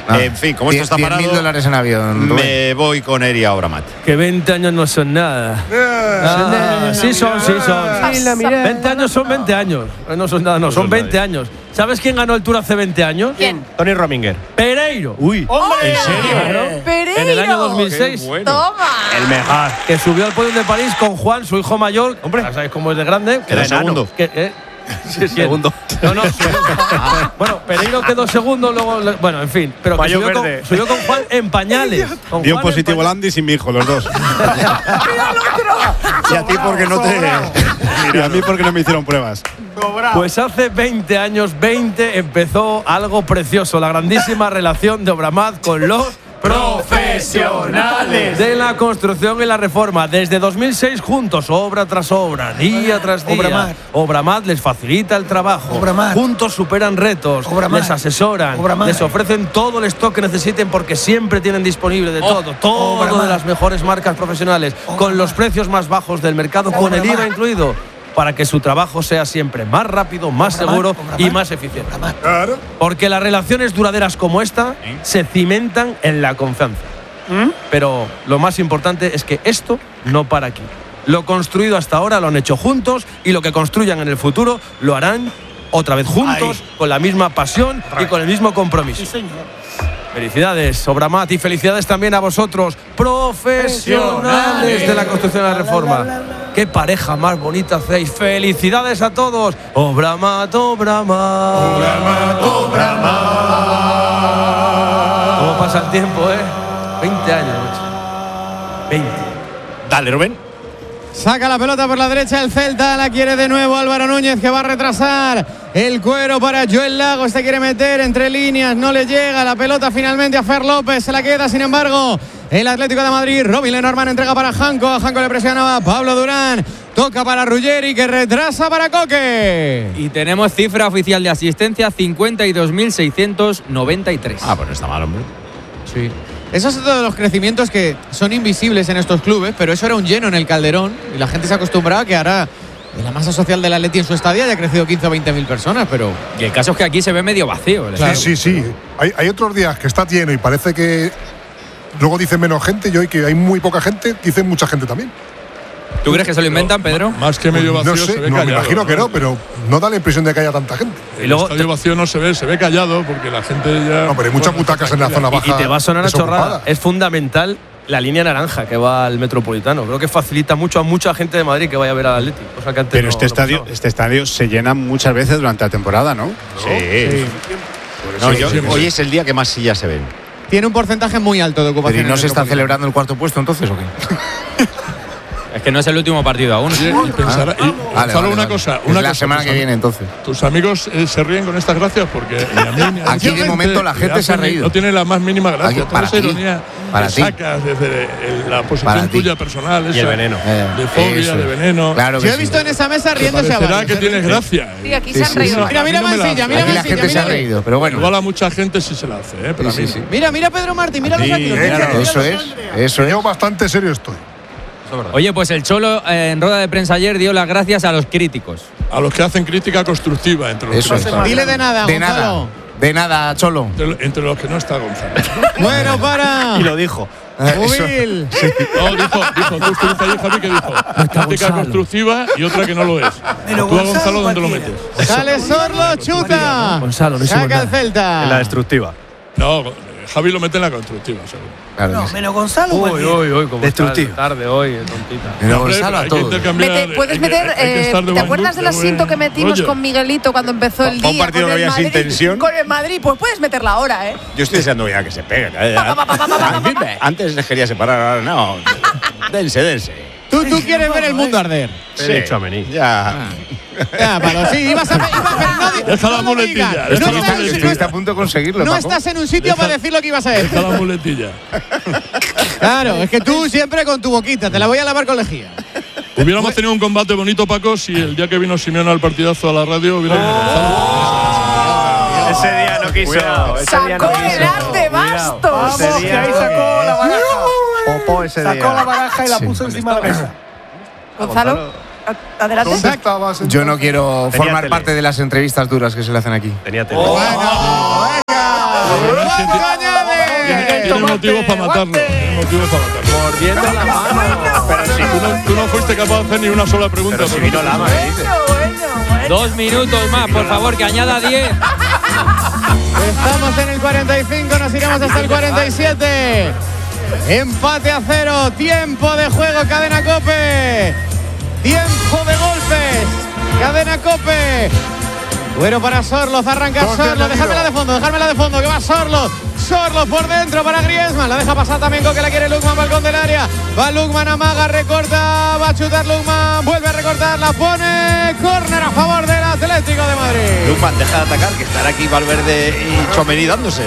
Ah, en fin, como esto está diez mil parado, dólares en avión. me voy con Eri a Obramat. Que veinte años no son nada. Ah, sí son, sí son. veinte años son veinte años. No son nada, no, son veinte años. ¿Sabes quién ganó el Tour hace veinte años? ¿Quién? Tony Rominger. Pereiro. Uy. ¡Hombre! ¿En serio? ¡Pereiro! En el año dos mil seis. Qué bueno. ¡Toma! El mejor. Que subió al podio de París con Juan, su hijo mayor. Hombre, ya sabéis cómo es de grande. Quedó segundo. Que, eh, Sí, segundo. No, no. Bueno, Pereiro quedó segundo, luego. Bueno, en fin. Pero que Mayo subió con, verde. subió con Juan en pañales. Con Dio Juan positivo en el Andy y mi hijo, los dos. Y a ti porque no te. Y a mí porque no me hicieron pruebas. Pues hace veinte años, veinte, empezó algo precioso, la grandísima relación de Obramat con los profesionales de la construcción y la reforma. Desde dos mil seis juntos, obra tras obra, día tras día. Obramat. Obramat les facilita el trabajo. Obramat. Juntos superan retos, Obramat. les asesoran, Obramat. les ofrecen todo el stock que necesiten porque siempre tienen disponible de todo, todo Obramat. de las mejores marcas profesionales, con los precios más bajos del mercado, con el I V A incluido, para que su trabajo sea siempre más rápido, más seguro y más eficiente. Porque las relaciones duraderas como esta se cimentan en la confianza. Pero lo más importante es que esto no para aquí. Lo construido hasta ahora lo han hecho juntos y lo que construyan en el futuro lo harán otra vez juntos, con la misma pasión y con el mismo compromiso. Felicidades, Obramat, y felicidades también a vosotros, profesionales de la construcción y la reforma. Qué pareja más bonita hacéis. Felicidades a todos. Obramat, Obramat. Obramat, Obramat. ¿Cómo pasa el tiempo, eh? veinte años, macho. veinte. Dale, Rubén. Saca la pelota por la derecha el Celta, la quiere de nuevo Álvaro Núñez, que va a retrasar el cuero para Joel Lago, este quiere meter entre líneas, no le llega la pelota finalmente a Fer López, se la queda sin embargo el Atlético de Madrid. Robin Lenormand entrega para Janko, a Janko le presionaba Pablo Durán, toca para Ruggeri, que retrasa para Coque. Y tenemos cifra oficial de asistencia, cincuenta y dos mil seiscientos noventa y tres. Ah, pues no está mal, hombre. Sí. Esos son todos los crecimientos que son invisibles en estos clubes, pero eso era un lleno en el Calderón y la gente se acostumbraba a que ahora en la masa social del Atleti en su estadio haya crecido quince o veinte mil personas, pero... Y el caso es que aquí se ve medio vacío. Claro. Sí, sí, sí. Hay, hay otros días que está lleno y parece que luego dicen menos gente y hoy que hay muy poca gente, dicen mucha gente también. ¿Tú crees que se lo inventan, Pedro? Más que medio vacío, No sé, se ve no, callado. me imagino que no, pero no da la impresión de que haya tanta gente. El estadio vacío no se ve, se ve callado porque la gente ya. No, pero hay muchas butacas en la zona baja. Y te va a sonar a desocupada. chorrada. Es fundamental la línea naranja que va al Metropolitano. Creo que facilita mucho a mucha gente de Madrid que vaya a ver al Atlético. Cosa que antes Pero no- este no estadio, pasaba. este estadio se llena muchas veces durante la temporada, ¿no? Sí. No, yo- hoy es el día que más sillas se ven. Tiene un porcentaje muy alto de ocupación. Pero ¿y no en se está Metropolitano. celebrando el cuarto puesto entonces o qué? Es que no es el último partido aún. Oye, y pensará- y, Vale, Gonzalo, vale, una vale. cosa. Es Una la cosa, semana tus que am- viene entonces. Tus amigos eh, se ríen con estas gracias porque ni a mí ni a Aquí de mucha momento gente la gente le se ha hacen- reído. No tiene la más mínima gracia. Aquí, Toda para esa ti, ironía para que ti. sacas desde el- la posición Para ti. tuya personal. Y el esa, veneno. Eh, De fobia, eso de es. veneno. Claro que Yo he sí. visto en esa mesa Te riéndose a parecerá varios. que tienes gracia. Sí, aquí Sí, se han sí, reído. sí. Mira, mira A mí no me la Mansilla, hace. mira Aquí la Mansilla, gente se ha mira. reído, pero bueno. Igual a mucha gente sí se la hace, ¿eh? Pero Sí, a mí sí, no. sí. Mira, mira Pedro Martín, míralo Sí, aquí. eh, mira, claro. mira, Eso mira, es, mira. eso es. Yo bastante serio estoy. Oye, pues el Cholo eh, en rueda de prensa ayer dio las gracias a los críticos. A los que hacen crítica constructiva, entre los, Eso que, es. no está- Dile de nada, De Gonzalo. nada, de nada, Cholo. entre, entre los que no está Gonzalo. Bueno, para. Y lo dijo. Eso. Ubil. No, dijo, dijo, justo dice ayer Javi que dijo crítica constructiva y otra que no lo es. ¿Tú a Gonzalo dónde lo metes? Sale Sorlo, chuta. Gonzalo, no hicimos Saca el nada. Celta. En la destructiva. No, Javi lo mete en la constructiva, seguro. Claro que sí. menos Gonzalo. Uy, uy, uy, como Destructivo. está tarde hoy, eh, tontita. Pero Hombre, Gonzalo a hay que todos. intercambiar, Mete- puedes hay que- meter, hay que eh, estar de ¿te buen acuerdas del gusto, de asiento buen que metimos rollo. con Miguelito cuando empezó el Pa' un día? partido con que el había sin Madrid? tensión. Con el Madrid, pues puedes meterla ahora, ¿eh? Yo estoy deseando ya que se peguen. ¿eh? Antes les quería separar, ahora no. Dense, dense. Tú, tú quieres ver el mundo arder. Sí, dicho a Mení. ya. Ya, Pablo, sí, ibas a ibas, pero no, di- Deja la no lo muletilla, digas. deja No la estás- muletilla. Estuviste a punto de conseguirlo, no Paco. estás en un sitio para decir lo que ibas a decir. Deja la muletilla. Claro, es que tú siempre con tu boquita, te la voy a lavar con lejía. Hubiéramos tenido un combate bonito, Paco, si el día que vino Simeone al partidazo a la radio hubiera venido Gonzalo. Ese día no quiso. Ese día no Sacó el quiso. arte bastos. Vamos, ese día ahí sacó la baraja. Popó ese día. Sacó la baraja y la Sí. puso encima de la mesa. Gonzalo, a- adelante. ¿Dónde estabas? Yo no quiero Tenía formar tele. parte de las entrevistas duras que se le hacen aquí. Tenía tele. Bueno, venga. Tiene, tiene motivos para matarlo. Tiene motivos para matarlo. Mordiendo la mano. Pero si tú no, tú no fuiste capaz de hacer ni una sola pregunta. Pero si vino Lama, ¿eh? Dos minutos más, por favor, que añada diez. Estamos en el cuarenta y cinco, nos iremos hasta el cuarenta y siete. Empate a cero, tiempo de juego, Cadena COPE. Tiempo de golpes, Cadena COPE. Bueno para Sorloz, arranca Sorloz, dejármela de fondo, dejármela de fondo, que va Sorloz. Sorloz por dentro para Griezmann, la deja pasar también con que la quiere Lukman, balcón del área. Va Lukman, amaga, recorta, va a chutar Lukman, vuelve a recortar, la pone. Córner a favor del Atlético de Madrid. Lukman, deja de atacar, que estará aquí Valverde y Tchouaméni dándose.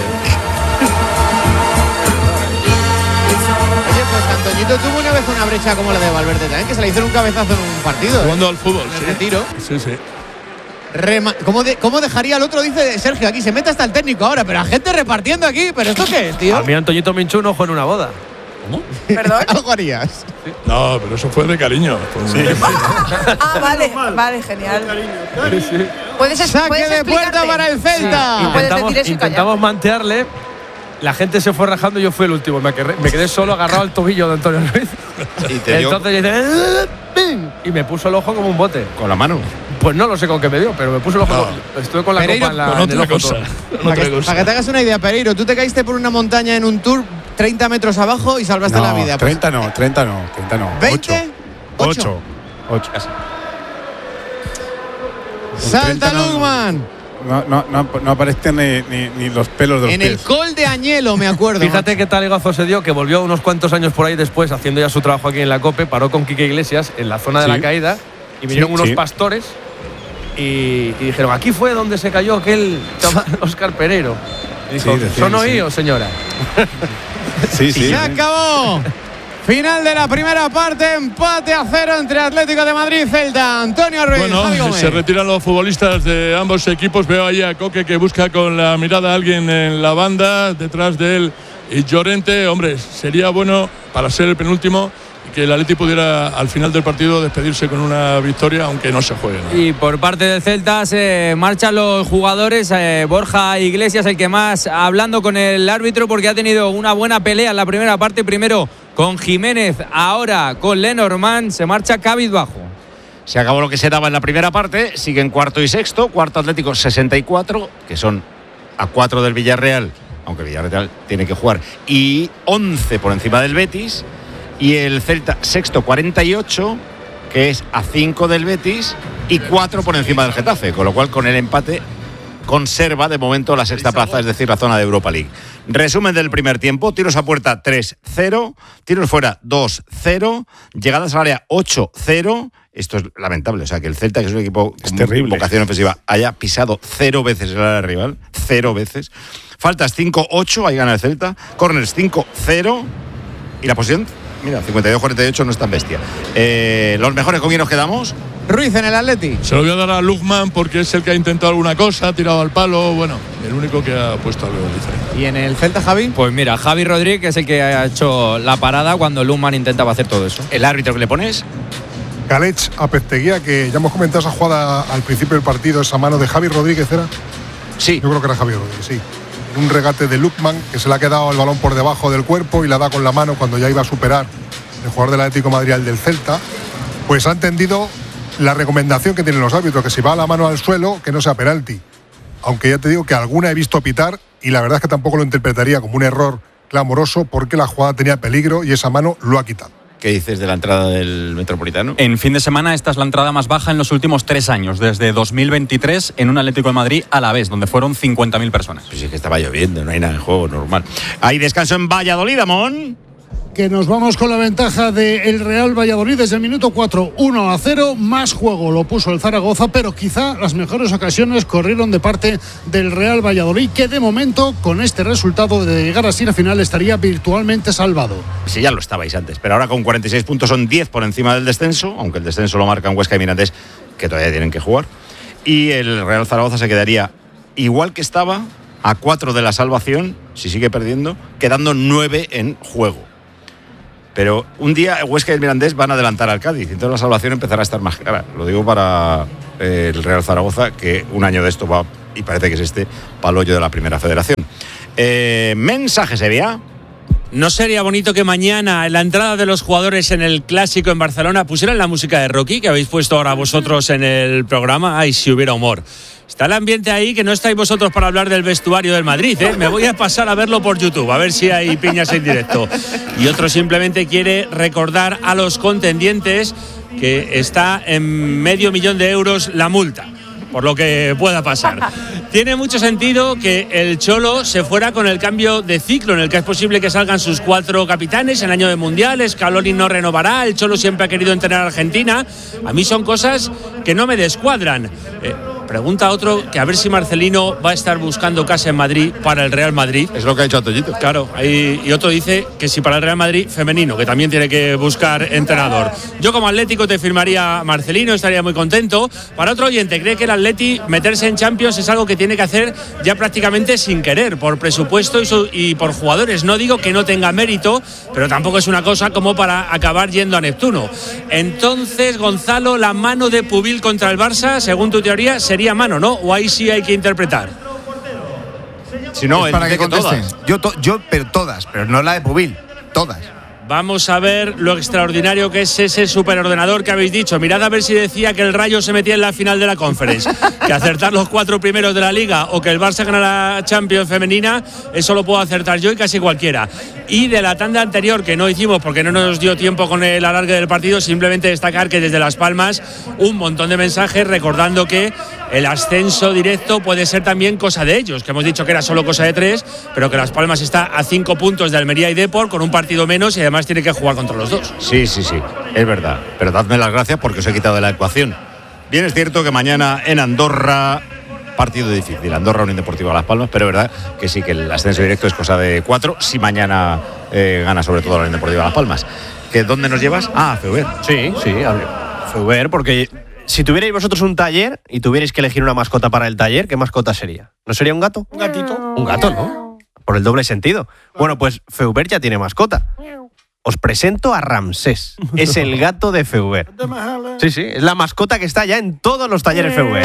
Oye, pues Antoñito tuvo una vez una brecha como la de Valverde también, que se le hicieron un cabezazo en un partido. Jugando ¿eh? al fútbol, en el sí. retiro. Sí, sí. Rema ¿Cómo, de ¿Cómo dejaría el otro? Dice Sergio, aquí se mete hasta el técnico ahora, pero la gente repartiendo aquí. ¿Pero esto qué es, tío? A mí Antoñito Minchu no fue en una boda. ¿Cómo? ¿Perdón? Algo harías. No, pero eso fue de cariño. Sí. Ah, vale, vale, genial. Puedes, Saque puedes de puerta explicarte. para el Celta. Sí, puedes Intentamos, decir eso y callar. intentamos mantearle. La gente se fue rajando y yo fui el último. Me quedé, me quedé solo agarrado al tobillo de Antonio Ruiz. Y te dio Entonces yo hice, ¡ping! Y me puso el ojo como un bote. con la mano. Pues no lo sé con qué me dio, pero me puso el ojo. No. Con- estuve con la Pereiro, copa en la, Con en el otra ojo cosa. todo. Con Para otra que, cosa. para que te hagas una idea, Pereiro, tú te caíste por una montaña en un tour treinta metros abajo y salvaste No, la vida. Pues, treinta no, treinta no, treinta no. ¿veinte? ocho. ocho. Salta treinta no, Lukman. No, no, no, no aparecen ni, ni, ni los pelos de los En pies. el col de Añelo, me acuerdo. Fíjate qué taligazo se dio, que volvió unos cuantos años por ahí después, haciendo ya su trabajo aquí en la COPE, paró con Quique Iglesias en la zona de Sí. la caída y vinieron Sí, unos sí. pastores y, y dijeron, aquí fue donde se cayó aquel chaval Óscar Pereiro. Y dijo, Sí, decían, ¿son sí. oídos, señora? Sí, sí. Se acabó. Final de la primera parte, empate a cero entre Atlético de Madrid y Celta. Antonio Ruiz, Javi Bueno, Gómez. se retiran los futbolistas de ambos equipos. Veo ahí a Coque que busca con la mirada a alguien en la banda, detrás de él y Llorente. Hombre, sería bueno para ser el penúltimo y que el Atleti pudiera al final del partido despedirse con una victoria, aunque no se juegue, ¿no? Y por parte del Celta se marchan los jugadores. eh, Borja Iglesias, el que más hablando con el árbitro, porque ha tenido una buena pelea en la primera parte. Primero con Jiménez, ahora con Lenormand. Se marcha cabizbajo. Se acabó lo que se daba en la primera parte. Siguen cuarto y sexto. Cuarto Atlético sesenta y cuatro, que son a cuatro del Villarreal, aunque el Villarreal tiene que jugar, y once por encima del Betis. Y el Celta sexto cuarenta y ocho, que es a cinco del Betis y cuatro por encima del Getafe, con lo cual con el empate conserva de momento la sexta plaza, es decir, la zona de Europa League. Resumen del primer tiempo: tiros a puerta tres cero, tiros fuera dos cero, llegadas al área ocho cero. Esto es lamentable, o sea, que el Celta, que es un equipo con terrible. vocación ofensiva, haya pisado cero veces el área rival, cero veces. Faltas cinco ocho, ahí gana el Celta. Corners cinco cero. Y la posición, mira, cincuenta y dos cuarenta y ocho, no es tan bestia. Eh, ¿Los mejores con quién nos quedamos? Ruiz en el Atleti. Se lo voy a dar a Lukman porque es el que ha intentado alguna cosa, ha tirado al palo. Bueno, el único que ha puesto algo diferente. ¿Y en el Celta, Javi? Pues mira, Javi Rodríguez es el que ha hecho la parada cuando Lukman intentaba hacer todo eso. ¿El árbitro que le pones? Galech a Pesteguía, que ya hemos comentado esa jugada al principio del partido, esa mano de Javi Rodríguez, ¿era? Sí. Yo creo que era Javi Rodríguez, sí. Un regate de Lukman, que se le ha quedado el balón por debajo del cuerpo y la da con la mano cuando ya iba a superar el jugador del Atlético de Madrid al del Celta. Pues ha entendido la recomendación que tienen los árbitros, que si va la mano al suelo, que no sea penalti. Aunque ya te digo que alguna he visto pitar y la verdad es que tampoco lo interpretaría como un error clamoroso porque la jugada tenía peligro y esa mano lo ha quitado. ¿Qué dices de la entrada del Metropolitano? En fin de semana esta es la entrada más baja en los últimos tres años, desde dos mil veintitrés en un Atlético de Madrid a la vez, donde fueron cincuenta mil personas. Pues es que estaba lloviendo, no hay nada en juego, normal. Hay descanso en Valladolid, Amón. Que nos vamos con la ventaja del Real Valladolid desde el minuto cuatro, uno a cero, más juego lo puso el Zaragoza, pero quizá las mejores ocasiones corrieron de parte del Real Valladolid, que de momento con este resultado de llegar así a la final estaría virtualmente salvado. Sí, ya lo estabais antes, pero ahora con cuarenta y seis puntos son diez por encima del descenso, aunque el descenso lo marcan Huesca y Mirandés, que todavía tienen que jugar, y el Real Zaragoza se quedaría igual que estaba, a cuatro de la salvación, si sigue perdiendo, quedando nueve en juego. Pero un día Huesca y el Mirandés van a adelantar al Cádiz, entonces la salvación empezará a estar más clara. Lo digo para eh, el Real Zaragoza, que un año de esto va, y parece que es este, para el hoyo de la Primera Federación. Eh, mensaje, Sevilla. ¿No sería bonito que mañana, en la entrada de los jugadores en el Clásico en Barcelona, pusieran la música de Rocky, que habéis puesto ahora vosotros en el programa? Ay, si hubiera humor. Está el ambiente ahí, que no estáis vosotros para hablar del vestuario del Madrid, ¿eh? Me voy a pasar a verlo por YouTube, a ver si hay piñas en directo. Y otro simplemente quiere recordar a los contendientes que está en medio millón de euros la multa, por lo que pueda pasar. Tiene mucho sentido que el Cholo se fuera con el cambio de ciclo, en el que es posible que salgan sus cuatro capitanes en año de mundiales. Scaloni no renovará, el Cholo siempre ha querido entrenar a Argentina. A mí son cosas que no me descuadran. Eh, Pregunta otro que a ver si Marcelino va a estar buscando casa en Madrid para el Real Madrid. Es lo que ha hecho Antoñito. Claro, ahí, y otro dice que si para el Real Madrid femenino, que también tiene que buscar entrenador. Yo como Atlético te firmaría Marcelino, estaría muy contento. Para otro oyente, cree que el Atleti meterse en Champions es algo que tiene que hacer ya prácticamente sin querer, por presupuesto y, su, y por jugadores. No digo que no tenga mérito, pero tampoco es una cosa como para acabar yendo a Neptuno. Entonces, Gonzalo, la mano de Pubil contra el Barça, según tu teoría, sería mano, ¿no? O ahí sí hay que interpretar. Si no, es para que contesten. todas. Yo, to, yo, pero todas, pero no la de Pubil, todas. Vamos a ver lo extraordinario que es ese superordenador que habéis dicho. Mirad a ver si decía que el Rayo se metía en la final de la Conference. Que acertar los cuatro primeros de la Liga o que el Barça gana la Champions femenina, eso lo puedo acertar yo y casi cualquiera. Y de la tanda anterior, que no hicimos porque no nos dio tiempo con el alargue del partido, simplemente destacar que desde Las Palmas un montón de mensajes recordando que el ascenso directo puede ser también cosa de ellos, que hemos dicho que era solo cosa de tres, pero que Las Palmas está a cinco puntos de Almería y Depor con un partido menos y además tiene que jugar contra los dos. Sí, sí, sí, es verdad. Pero dadme las gracias porque os he quitado de la ecuación. Bien, es cierto que mañana en Andorra, partido difícil, Andorra Unión Deportiva Las Palmas, pero es verdad que sí, que el ascenso directo es cosa de cuatro, si mañana eh, gana sobre todo la Unión Deportiva Las Palmas. ¿Que dónde nos llevas? Ah, a Feuber. Sí, sí, a Feuber, porque si tuvierais vosotros un taller y tuvierais que elegir una mascota para el taller, ¿qué mascota sería? ¿No sería un gato? Un gatito. Un gato, ¿no? Por el doble sentido. Bueno, pues Feuber ya tiene mascota. Os presento a Ramsés. Es el gato de Feuber. Sí, sí, es la mascota que está ya en todos los talleres Feuber.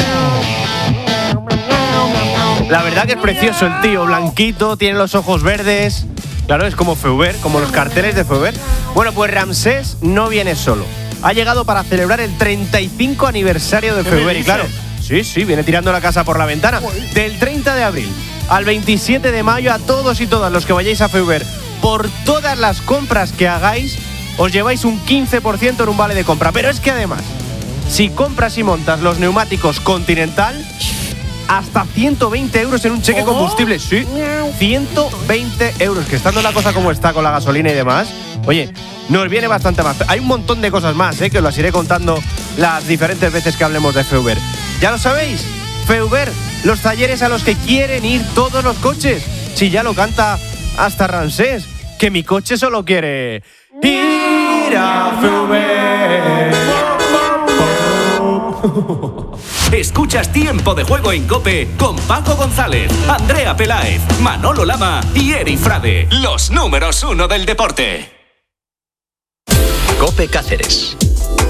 La verdad que es precioso el tío, blanquito, tiene los ojos verdes. Claro, es como Feuber, como los carteles de Feuber. Bueno, pues Ramsés no viene solo. Ha llegado para celebrar el treinta y cinco aniversario de Feuber. Y claro, sí, sí, viene tirando la casa por la ventana. Del treinta de abril al veintisiete de mayo, a todos y todas los que vayáis a Feuber, por todas las compras que hagáis, os lleváis un quince por ciento en un vale de compra. Pero es que además, si compras y montas los neumáticos Continental, hasta ciento veinte euros en un cheque ¿Cómo? combustible. Sí, ciento veinte euros, que estando la cosa como está con la gasolina y demás, oye, nos viene bastante más. Hay un montón de cosas más, ¿eh? Que os las iré contando las diferentes veces que hablemos de Feuber. Ya lo sabéis, Feuber, los talleres a los que quieren ir todos los coches. Si ya lo canta hasta Ramsés, que mi coche solo quiere ir a Feuber. Escuchas Tiempo de Juego en COPE con Paco González, Andrea Peláez, Manolo Lama y Eri Frade, los números uno del deporte. COPE Cáceres.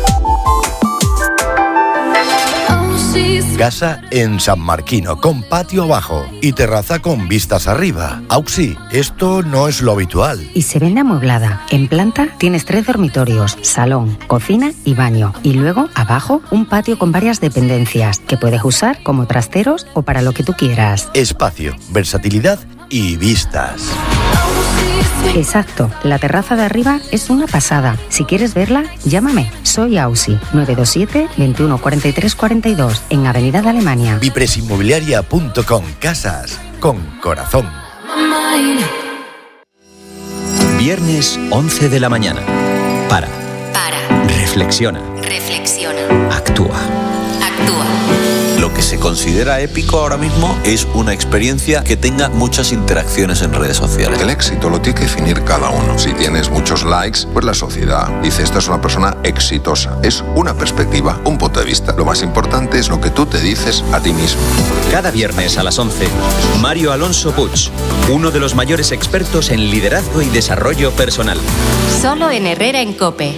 Casa en San Marquino, con patio abajo y terraza con vistas arriba. Auxi, esto no es lo habitual. Y se vende amueblada. En planta tienes tres dormitorios, salón, cocina y baño. Y luego, abajo, un patio con varias dependencias que puedes usar como trasteros o para lo que tú quieras. Espacio, versatilidad y vistas. Exacto, la terraza de arriba es una pasada. Si quieres verla, llámame. Soy Ausi, nueve dos siete, veintiuno cuarenta y tres cuarenta y dos, en Avenida de Alemania. Vipresinmobiliaria punto com, casas con corazón. Viernes once de la mañana. Para. Para. Reflexiona. Reflexiona. Actúa. Actúa. Lo que se considera épico ahora mismo es una experiencia que tenga muchas interacciones en redes sociales. El éxito lo tiene que definir cada uno. Si tienes muchos likes, pues la sociedad dice esta es una persona exitosa. Es una perspectiva, un punto de vista. Lo más importante es lo que tú te dices a ti mismo. Cada viernes a las once, Mario Alonso Puig, uno de los mayores expertos en liderazgo y desarrollo personal. Solo en Herrera en COPE.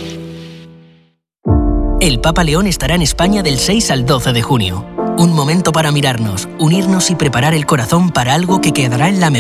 El Papa León estará en España del seis al doce de junio. Un momento para mirarnos, unirnos y preparar el corazón para algo que quedará en la memoria.